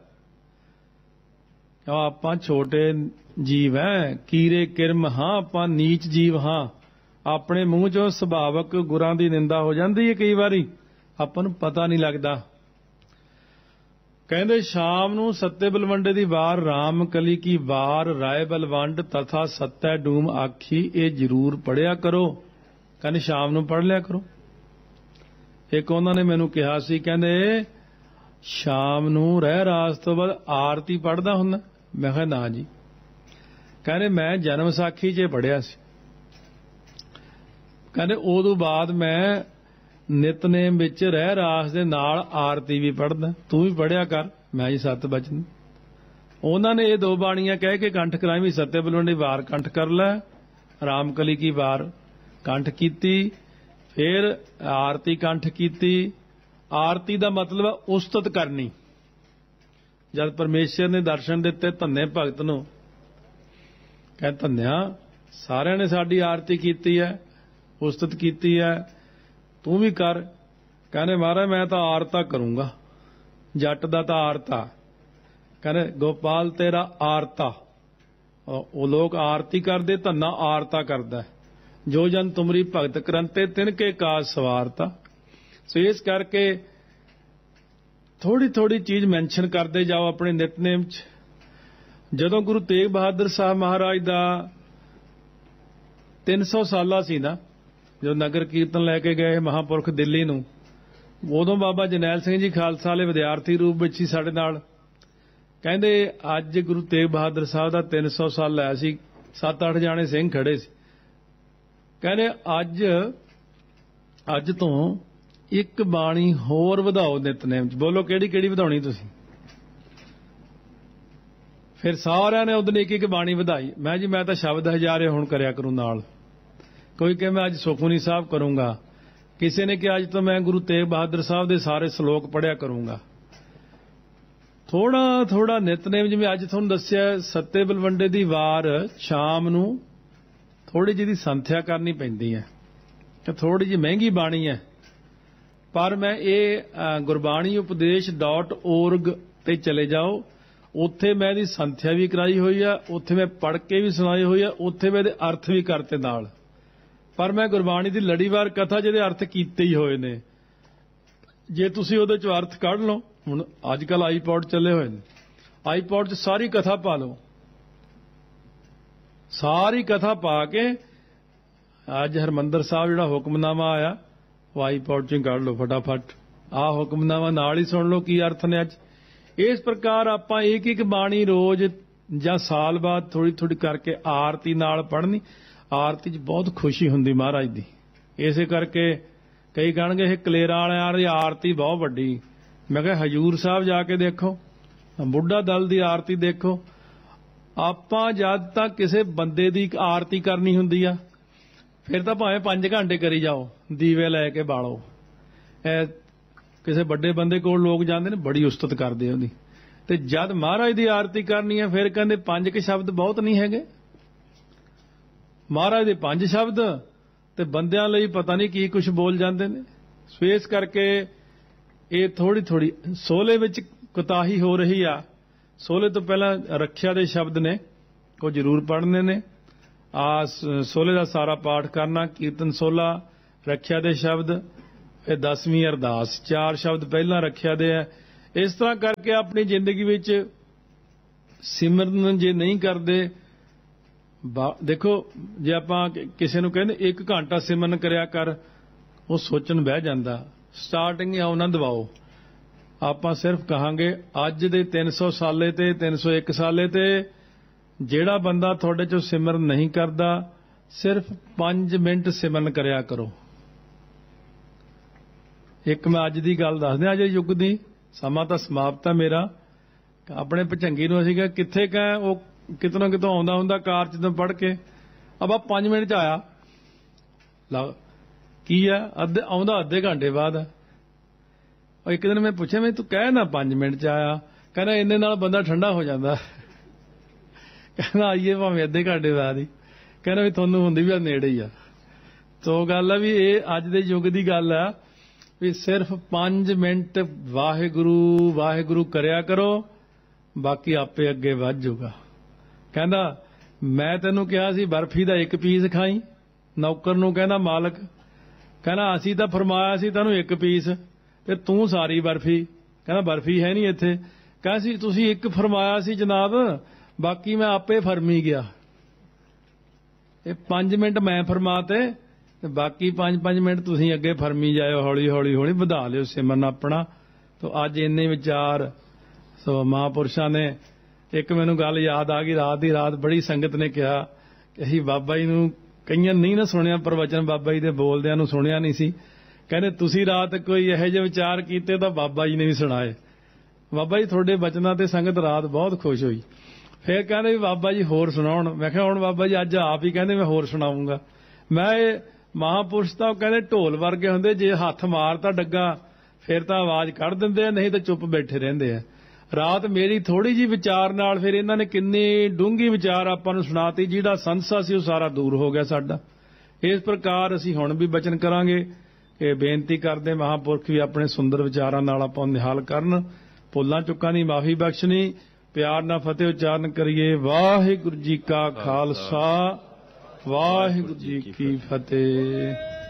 Speaker 1: ਆਪਾਂ ਛੋਟੇ ਜੀਵ ਹੈ, ਕੀਰੇ ਕਿਰਮ ਹਾਂ, ਆਪਾਂ ਨੀਚ ਜੀਵ ਹਾਂ। ਆਪਣੇ ਮੂੰਹ ਚੋਂ ਸੁਭਾਵਕ ਗੁਰਾਂ ਦੀ ਨਿੰਦਾ ਹੋ ਜਾਂਦੀ ਹੈ, ਕਈ ਵਾਰੀ ਆਪਾਂ ਨੂੰ ਪਤਾ ਨਹੀਂ ਲੱਗਦਾ। ਕਹਿੰਦੇ ਸ਼ਾਮ ਨੂੰ ਸੱਤੇ ਬਲਵੰਡੇ ਦੀ ਵਾਰ, ਰਾਮ ਕਲੀ ਕੀ ਵਾਰ, ਰਾਏ ਬਲਵੰਡ ਤਥਾ ਸੱਤੈ ਡੂਮ ਆਖੀ, ਇਹ ਜ਼ਰੂਰ ਪੜ੍ਹਿਆ ਕਰੋ। ਕਹਿੰਦੇ ਸ਼ਾਮ ਨੂੰ ਪੜ੍ਹ ਲਿਆ ਕਰੋ। ਇੱਕ ਉਹਨਾਂ ਨੇ ਮੈਨੂੰ ਕਿਹਾ ਸੀ, ਕਹਿੰਦੇ ਸ਼ਾਮ ਨੂੰ ਰਹਿ ਰਾਸ ਤੋਂ ਬਾਅਦ ਆਰਤੀ ਪੜ੍ਹਦਾ ਹੁੰਦਾ? ਮੈਂ ਕਿਹਾ ਨਾ ਜੀ। ਕਹਿੰਦੇ ਮੈਂ ਜਨਮ ਸਾਖੀ 'ਚ ਪੜ੍ਹਿਆ ਸੀ। ਕਹਿੰਦੇ ਉਦੋਂ ਬਾਅਦ ਮੈਂ ਨਿਤਨੇਮ ਵਿੱਚ ਰਹਿ ਰਾਸ ਦੇ ਨਾਲ ਆਰਤੀ ਵੀ ਪੜ੍ਹਦਾ, ਤੂੰ ਵੀ ਪੜ੍ਹਿਆ ਕਰ। ਮੈਂ ਜੀ ਸੱਤ ਬਚਨ। ਉਹਨਾਂ ਨੇ ਇਹ ਦੋ ਬਾਣੀਆਂ ਕਹਿ ਕੇ ਕੰਠ ਕਰਾਈ ਵੀ ਸੱਤੇ ਬਲਵੰਡੀ ਵਾਰ ਕੰਠ ਕਰ ਲੈ, ਰਾਮ ਕਲੀ ਕੀ ਵਾਰ ਕੰਠ ਕੀਤੀ, ਫਿਰ ਆਰਤੀ ਕੰਠ ਕੀਤੀ। ਆਰਤੀ ਦਾ ਮਤਲਬ ਹੈ ਉਸਤਤ ਕਰਨੀ। ਜਦ ਪਰਮੇਸ਼ਰ ਨੇ ਦਰਸ਼ਨ ਦਿੱਤੇ ਧੰਨੇ ਭਗਤ ਨੂੰ, ਕਹਿੰਦੇ ਧੰਨਿਆ ਸਾਰਿਆਂ ਨੇ ਸਾਡੀ ਆਰਤੀ ਕੀਤੀ ਹੈ, ਉਸਤਤ ਕੀਤੀ ਹੈ, ਤੂੰ ਵੀ ਕਰ। ਕਹਿੰਦੇ ਮਹਾਰਾਜ ਮੈਂ ਤਾਂ ਆਰਤਾ ਕਰੂੰਗਾ, ਜੱਟ ਦਾ ਤਾਂ ਆਰਤਾ। ਕਹਿੰਦੇ ਗੋਪਾਲ ਤੇਰਾ ਆਰਤਾ। ਉਹ ਲੋਕ ਆਰਤੀ ਕਰਦੇ, ਧੰਨਾ ਆਰਤਾ ਕਰਦਾ। ਜੋ ਜਨ ਤੁਮਰੀ ਭਗਤ ਕਰੰਤੇ ਤਿਨ ਕੇ ਕਾਜ ਸਵਾਰਤਾ। ਸੋ ਇਸ ਕਰਕੇ ਥੋੜੀ ਥੋੜੀ ਚੀਜ਼ ਮੈਂਸ਼ਨ ਕਰਦੇ ਜਾਓ ਆਪਣੇ ਨਿਤਨੇਮ 'ਚ। ਜਦੋਂ ਗੁਰੂ ਤੇਗ ਬਹਾਦਰ ਸਾਹਿਬ ਮਹਾਰਾਜ ਦਾ ਤਿੰਨ ਸੌ ਸਾਲਾ ਸੀ ਨਾ, ਜਦੋਂ ਨਗਰ ਕੀਰਤਨ ਲੈ ਕੇ ਗਏ ਮਹਾਂਪੁਰਖ ਦਿੱਲੀ ਨੂੰ, ਉਦੋਂ ਬਾਬਾ ਜਰਨੈਲ ਸਿੰਘ ਜੀ ਖਾਲਸਾ ਵਾਲੇ ਵਿਦਿਆਰਥੀ ਰੂਪ ਵਿੱਚ ਸੀ ਸਾਡੇ ਨਾਲ। ਕਹਿੰਦੇ ਅੱਜ ਗੁਰੂ ਤੇਗ ਬਹਾਦਰ ਸਾਹਿਬ ਦਾ ਤਿੰਨ ਸੌ ਸਾਲ ਆਇਆ ਸੀ, ਸੱਤ ਅੱਠ ਜਾਣੇ ਸਿੰਘ ਖੜੇ ਸੀ। ਕਹਿੰਦੇ ਅੱਜ ਅੱਜ ਤੋਂ ਇੱਕ ਬਾਣੀ ਹੋਰ ਵਧਾਓ ਨਿਤਨੇਮ 'ਚ। ਬੋਲੋ ਕਿਹੜੀ ਕਿਹੜੀ ਵਧਾਉਣੀ ਤੁਸੀਂ? ਫਿਰ ਸਾਰਿਆਂ ਨੇ ਉਦੋਂ ਇੱਕ ਇੱਕ ਬਾਣੀ ਵਧਾਈ। ਮੈਂ ਜੀ ਮੈਂ ਤਾਂ ਸ਼ਬਦ ਹਜ਼ਾਰੇ ਹੁਣ ਕਰਿਆ ਕਰੂੰ ਨਾਲ। ਕੋਈ ਕਹੇ ਮੈਂ ਅੱਜ ਸੁਖਮਨੀ ਸਾਹਿਬ ਕਰੂੰਗਾ, ਕਿਸੇ ਨੇ ਕਿਹਾ ਅੱਜ ਤੋਂ ਮੈਂ ਗੁਰੂ ਤੇਗ ਬਹਾਦਰ ਸਾਹਿਬ ਦੇ ਸਾਰੇ ਸ਼ਲੋਕ ਪੜ੍ਹਿਆ ਕਰੂੰਗਾ। ਥੋੜਾ ਥੋੜਾ ਨਿਤਨੇਮ, ਜਿਵੇਂ ਅੱਜ ਤੁਹਾਨੂੰ ਦੱਸਿਆ ਸੱਤੇ ਬਲਵੰਡੇ ਦੀ ਵਾਰ ਸ਼ਾਮ ਨੂੰ ਥੋੜੀ ਜਿਹੀ ਦੀ ਸੰਥਿਆ ਕਰਨੀ ਪੈਂਦੀ ਹੈ, ਤੇ ਥੋੜੀ ਜਿਹੀ ਮਹਿੰਗੀ ਬਾਣੀ ਹੈ। ਪਰ ਮੈਂ ਇਹ ਗੁਰਬਾਣੀ ਉਪਦੇਸ਼ ਡਾਟ ਓਰਗ ਤੇ ਚਲੇ ਜਾਓ, ਉੱਥੇ ਮੈਂ ਇਹਦੀ ਸੰਥਿਆ ਵੀ ਕਰਾਈ ਹੋਈ ਆ, ਉੱਥੇ ਮੈਂ ਪੜ੍ਹ ਕੇ ਵੀ ਸੁਣਾਈ ਹੋਈ ਆ, ਉੱਥੇ ਮੈਂ ਇਹਦੇ ਅਰਥ ਵੀ ਕਰਤੇ ਨਾਲ। ਪਰ ਮੈਂ ਗੁਰਬਾਣੀ ਦੀ ਲੜੀਵਾਰ ਕਥਾ ਜਿਹਦੇ ਅਰਥ ਕੀਤੇ ਹੀ ਹੋਏ ਨੇ। ਜੇ ਤੁਸੀਂ ਉਹਦੇ ਚੋਂ ਅਰਥ ਕੱਢ ਲਓ, ਹੁਣ ਅੱਜ ਕੱਲ ਆਈਪੌਡ ਚੱਲੇ ਹੋਏ ਨੇ, ਆਈਪੌਡ 'ਚ ਸਾਰੀ ਕਥਾ ਪਾ ਲਓ, ਸਾਰੀ ਕਥਾ ਪਾ ਕੇ ਅੱਜ ਹਰਿਮੰਦਰ ਸਾਹਿਬ ਜਿਹੜਾ ਹੁਕਮਨਾਮਾ ਆਇਆ ਉਹ ਆਈਪੌਡ 'ਚੋਂ ਕੱਢ ਲਓ ਫਟਾਫਟ। ਆਹ ਹੁਕਮਨਾਮਾ ਨਾਲ ਹੀ ਸੁਣ ਲਓ ਕੀ ਅਰਥ ਨੇ ਅੱਜ। ਇਸ ਪ੍ਰਕਾਰ ਆਪਾਂ ਇੱਕ ਇੱਕ ਬਾਣੀ ਰੋਜ਼ ਜਾਂ ਸਾਲ ਬਾਅਦ ਥੋੜੀ ਥੋੜੀ ਕਰਕੇ ਆਰਤੀ ਨਾਲ ਪੜ੍ਹਨੀ। ਆਰਤੀ 'ਚ ਬਹੁਤ ਖੁਸ਼ੀ ਹੁੰਦੀ ਮਹਾਰਾਜ ਦੀ। ਇਸੇ ਕਰਕੇ ਕਈ ਕਹਿਣਗੇ ਇਹ ਕਲੇਰਾਂ ਵਾਲਿਆਂ ਦੀ ਆਰਤੀ ਬਹੁਤ ਵੱਡੀ। ਮੈਂ ਕਿਹਾ ਹਜੂਰ ਸਾਹਿਬ ਜਾ ਕੇ ਦੇਖੋ, ਬੁੱਢਾ ਦਲ ਦੀ ਆਰਤੀ ਦੇਖੋ। ਆਪਾਂ ਜਦ ਤੱਕ ਕਿਸੇ ਬੰਦੇ ਦੀ ਆਰਤੀ ਕਰਨੀ ਹੁੰਦੀ ਆ, ਫਿਰ ਤਾਂ ਭਾਵੇਂ ਪੰਜ ਘੰਟੇ ਕਰੀ ਜਾਓ, ਦੀਵੇ ਲੈ ਕੇ ਬਾਲੋ। ਇਹ ਕਿਸੇ ਵੱਡੇ ਬੰਦੇ ਕੋਲ ਲੋਕ ਜਾਂਦੇ ਨੇ, ਬੜੀ ਉਸਤਤ ਕਰਦੇ ਉਹਦੀ। ਤੇ ਜਦ ਮਹਾਰਾਜ ਦੀ ਆਰਤੀ ਕਰਨੀ ਹੈ, ਫਿਰ ਕਹਿੰਦੇ ਪੰਜ ਕੇ ਸ਼ਬਦ ਬਹੁਤ ਨਹੀਂ ਹੈਗੇ। ਮਹਾਰਾਜ ਦੇ ਪੰਜ ਸ਼ਬਦ ਤੇ ਬੰਦਿਆਂ ਲਈ ਪਤਾ ਨਹੀਂ ਕੀ ਕੁਝ ਬੋਲ ਜਾਂਦੇ ਨੇ। ਸੋ ਇਸ ਕਰਕੇ ਇਹ ਥੋੜੀ ਥੋੜੀ ਸੋਲੇ ਵਿੱਚ ਕੁਤਾਹੀ ਹੋ ਰਹੀ ਆ। ਸੋਲੇ ਤੋਂ ਪਹਿਲਾਂ ਰੱਖਿਆ ਦੇ ਸ਼ਬਦ ਨੇ, ਉਹ ਜ਼ਰੂਰ ਪੜ੍ਹਨੇ ਨੇ। ਆ ਸੋਹਲੇ ਦਾ ਸਾਰਾ ਪਾਠ ਕਰਨਾ, ਕੀਰਤਨ ਸੋਹਲਾ, ਰੱਖਿਆ ਦੇ ਸ਼ਬਦ, ਇਹ ਦਸਵੀਂ ਅਰਦਾਸ, ਚਾਰ ਸ਼ਬਦ ਪਹਿਲਾਂ ਰੱਖਿਆ ਦੇ ਹੈ। ਇਸ ਤਰ੍ਹਾਂ ਕਰਕੇ ਆਪਣੀ ਜ਼ਿੰਦਗੀ ਵਿੱਚ ਸਿਮਰਨ ਜੇ ਨਹੀਂ ਕਰਦੇ, ਦੇਖੋ ਜੇ ਆਪਾਂ ਕਿਸੇ ਨੂੰ ਕਹਿੰਦੇ ਇੱਕ ਘੰਟਾ ਸਿਮਰਨ ਕਰਿਆ ਕਰ, ਉਹ ਸੋਚਣ ਬਹਿ ਜਾਂਦਾ। ਸਟਾਰਟਿੰਗ ਆਉ ਨਾ ਦਵਾਓ। ਆਪਾਂ ਸਿਰਫ ਕਹਾਂਗੇ ਅੱਜ ਦੇ ਤਿੰਨ ਸੌ ਸਾਲੇ ਤੇ ਤਿੰਨ ਸੌ ਇੱਕ ਸਾਲੇ ਤੇ ਜਿਹੜਾ ਬੰਦਾ ਤੁਹਾਡੇ ਚੋਂ ਸਿਮਰਨ ਨਹੀਂ ਕਰਦਾ, ਸਿਰਫ ਪੰਜ ਮਿੰਟ ਸਿਮਰਨ ਕਰਿਆ ਕਰੋ। ਇੱਕ ਮੈਂ ਅੱਜ ਦੀ ਗੱਲ ਦੱਸਦੇ, ਅੱਜ ਯੁੱਗ ਦੀ, ਸਮਾਂ ਤਾਂ ਸਮਾਪਤ ਹੈ ਮੇਰਾ। ਆਪਣੇ ਭਚੰਗੀ ਨੂੰ ਅਸੀਂ ਕਿਹਾ ਕਿੱਥੇ ਕਹੇ, ਉਹ ਕਿਤੋਂ ਕਿਤੋਂ ਆਉਂਦਾ ਹੁੰਦਾ ਕਾਰ ਚ ਪੜ੍ਹ ਕੇ, ਅਬਾ ਪੰਜ ਮਿੰਟ ਚ ਆਇਆ। ਲਾ ਕੀ ਆ, ਅੱਧੇ ਆਉਂਦਾ ਅੱਧੇ ਘੰਟੇ ਬਾਅਦ। ਉਹ ਇੱਕ ਦਿਨ ਮੈਂ ਪੁੱਛਿਆ ਮੈਂ ਤੂੰ ਕਹਿ ਨਾ ਪੰਜ ਮਿੰਟ ਚ ਆਇਆ, ਕਹਿੰਦਾ ਇੰਨੇ ਨਾਲ ਬੰਦਾ ਠੰਡਾ ਹੋ ਜਾਂਦਾ। ਕਹਿੰਦਾ ਆਈਏ ਭਾਵੇਂ ਅੱਧੇ ਘੰਟੇ ਬਾਅਦ ਹੀ, ਕਹਿੰਦਾ ਵੀ ਤੁਹਾਨੂੰ ਹੁੰਦੀ ਵੀ ਨੇੜੇ ਹੀ ਆ। ਤੋ ਗੱਲ ਆ ਵੀ ਇਹ ਅੱਜ ਦੇ ਯੁੱਗ ਦੀ ਗੱਲ ਆ ਵੀ ਸਿਰਫ ਪੰਜ ਮਿੰਟ ਵਾਹਿਗੁਰੂ ਵਾਹਿਗੁਰੂ ਕਰਿਆ ਕਰੋ, ਬਾਕੀ ਆਪੇ ਅੱਗੇ ਵੱਧ ਜਾਊਗਾ। ਕਹਿੰਦਾ ਮੈਂ ਤੈਨੂੰ ਕਿਹਾ ਸੀ ਬਰਫੀ ਦਾ ਇੱਕ ਪੀਸ ਖਾਈ, ਨੌਕਰ ਨੂੰ ਕਹਿੰਦਾ ਮਾਲਕ, ਕਹਿੰਦਾ ਅਸੀਂ ਤਾਂ ਫਰਮਾਇਆ ਸੀ ਤੈਨੂੰ ਇੱਕ ਪੀਸ ਤੇ ਤੂੰ ਸਾਰੀ ਬਰਫੀ। ਕਹਿੰਦਾ ਬਰਫੀ ਹੈ ਨਹੀਂ ਇੱਥੇ। ਕਹਿੰਦਾ ਸੀ ਤੁਸੀਂ ਇੱਕ ਫਰਮਾਇਆ ਸੀ ਜਨਾਬ, ਬਾਕੀ ਮੈਂ ਆਪੇ ਫਰਮੀ ਗਿਆ। ਇਹ ਪੰਜ ਮਿੰਟ ਮੈਂ ਫਰਮਾਤੇ ਤੇ ਬਾਕੀ ਪੰਜ ਪੰਜ ਮਿੰਟ ਤੁਸੀਂ ਅੱਗੇ ਫਰਮੀ ਜਾਇਓ, ਹੌਲੀ ਹੌਲੀ ਹੌਲੀ ਵਧਾ ਲਿਓ ਸਿਮਰਨ ਆਪਣਾ। ਤੋ ਅੱਜ ਇੰਨੇ ਵਿਚਾਰ ਸੋ ਮਹਾਂਪੁਰਸ਼ਾਂ ਨੇ। ਇੱਕ ਮੈਨੂੰ ਗੱਲ ਯਾਦ ਆ ਗਈ, ਰਾਤ ਦੀ ਰਾਤ ਬੜੀ ਸੰਗਤ ਨੇ ਕਿਹਾ ਕਿ ਅਸੀਂ ਬਾਬਾ ਜੀ ਨੂੰ, ਕਈਆਂ ਨਹੀਂ ਨਾ ਸੁਣਿਆ ਪ੍ਰਵਚਨ, ਬਾਬਾ ਜੀ ਦੇ ਬੋਲਦਿਆਂ ਨੂੰ ਸੁਣਿਆ ਨਹੀਂ ਸੀ। ਕਹਿੰਦੇ ਤੁਸੀਂ ਰਾਤ ਕੋਈ ਇਹੋ ਜਿਹੇ ਵਿਚਾਰ ਕੀਤੇ ਤਾਂ ਬਾਬਾ ਜੀ ਨੇ ਵੀ ਸੁਣਾਏ। ਬਾਬਾ ਜੀ ਤੁਹਾਡੇ ਬਚਨਾਂ ਤੇ ਸੰਗਤ ਰਾਤ ਬਹੁਤ ਖੁਸ਼ ਹੋਈ। ਫਿਰ ਕਹਿੰਦੇ ਵੀ ਬਾਬਾ ਜੀ ਹੋਰ ਸੁਣਾਉਣ। ਮੈਂ ਕਿਹਾ ਹੁਣ ਬਾਬਾ ਜੀ ਅੱਜ ਆਪ ਹੀ ਕਹਿੰਦੇ ਮੈਂ ਹੋਰ ਸੁਣਾਉਂਗਾ। ਮੈਂ ਇਹ ਮਹਾਂਪੁਰਸ਼ ਤਾਂ ਕਹਿੰਦੇ ਢੋਲ ਵਰਗੇ ਹੁੰਦੇ, ਜੇ ਹੱਥ ਮਾਰਤਾ ਡੱਗਾ ਫਿਰ ਤਾਂ ਆਵਾਜ਼ ਕੱਢ ਦਿੰਦੇ ਆ, ਨਹੀਂ ਤਾਂ ਚੁੱਪ ਬੈਠੇ ਰਹਿੰਦੇ ਆ। ਰਾਤ ਮੇਰੀ ਥੋੜੀ ਜਿਹੀ ਵਿਚਾਰ ਨਾਲ ਫਿਰ ਇਹਨਾਂ ਨੇ ਕਿੰਨੀ ਡੂੰਘੀ ਵਿਚਾਰ ਆਪਾਂ ਨੂੰ ਸੁਣਾਤੀ, ਜਿਹੜਾ ਸੰਸਾ ਸੀ ਉਹ ਸਾਰਾ ਦੂਰ ਹੋ ਗਿਆ ਸਾਡਾ। ਇਸ ਪ੍ਰਕਾਰ ਅਸੀਂ ਹੁਣ ਵੀ ਬਚਨ ਕਰਾਂਗੇ ਕਿ ਬੇਨਤੀ ਕਰਦੇ ਮਹਾਂਪੁਰਖ ਵੀ ਆਪਣੇ ਸੁੰਦਰ ਵਿਚਾਰਾਂ ਨਾਲ ਆਪਾਂ ਨਿਹਾਲ ਕਰਨ। ਭੁੱਲਾਂ ਚੁੱਕਾਂ ਦੀ ਮਾਫੀ ਬਖਸ਼ਣੀ, ਪਿਆਰ ਨਾਲ ਫਤਿਹ ਉਚਾਰਨ ਕਰੀਏ। ਵਾਹਿਗੁਰੂ ਜੀ ਕਾ ਖਾਲਸਾ, ਵਾਹਿਗੁਰੂ ਜੀ ਕੀ ਫਤਿਹ।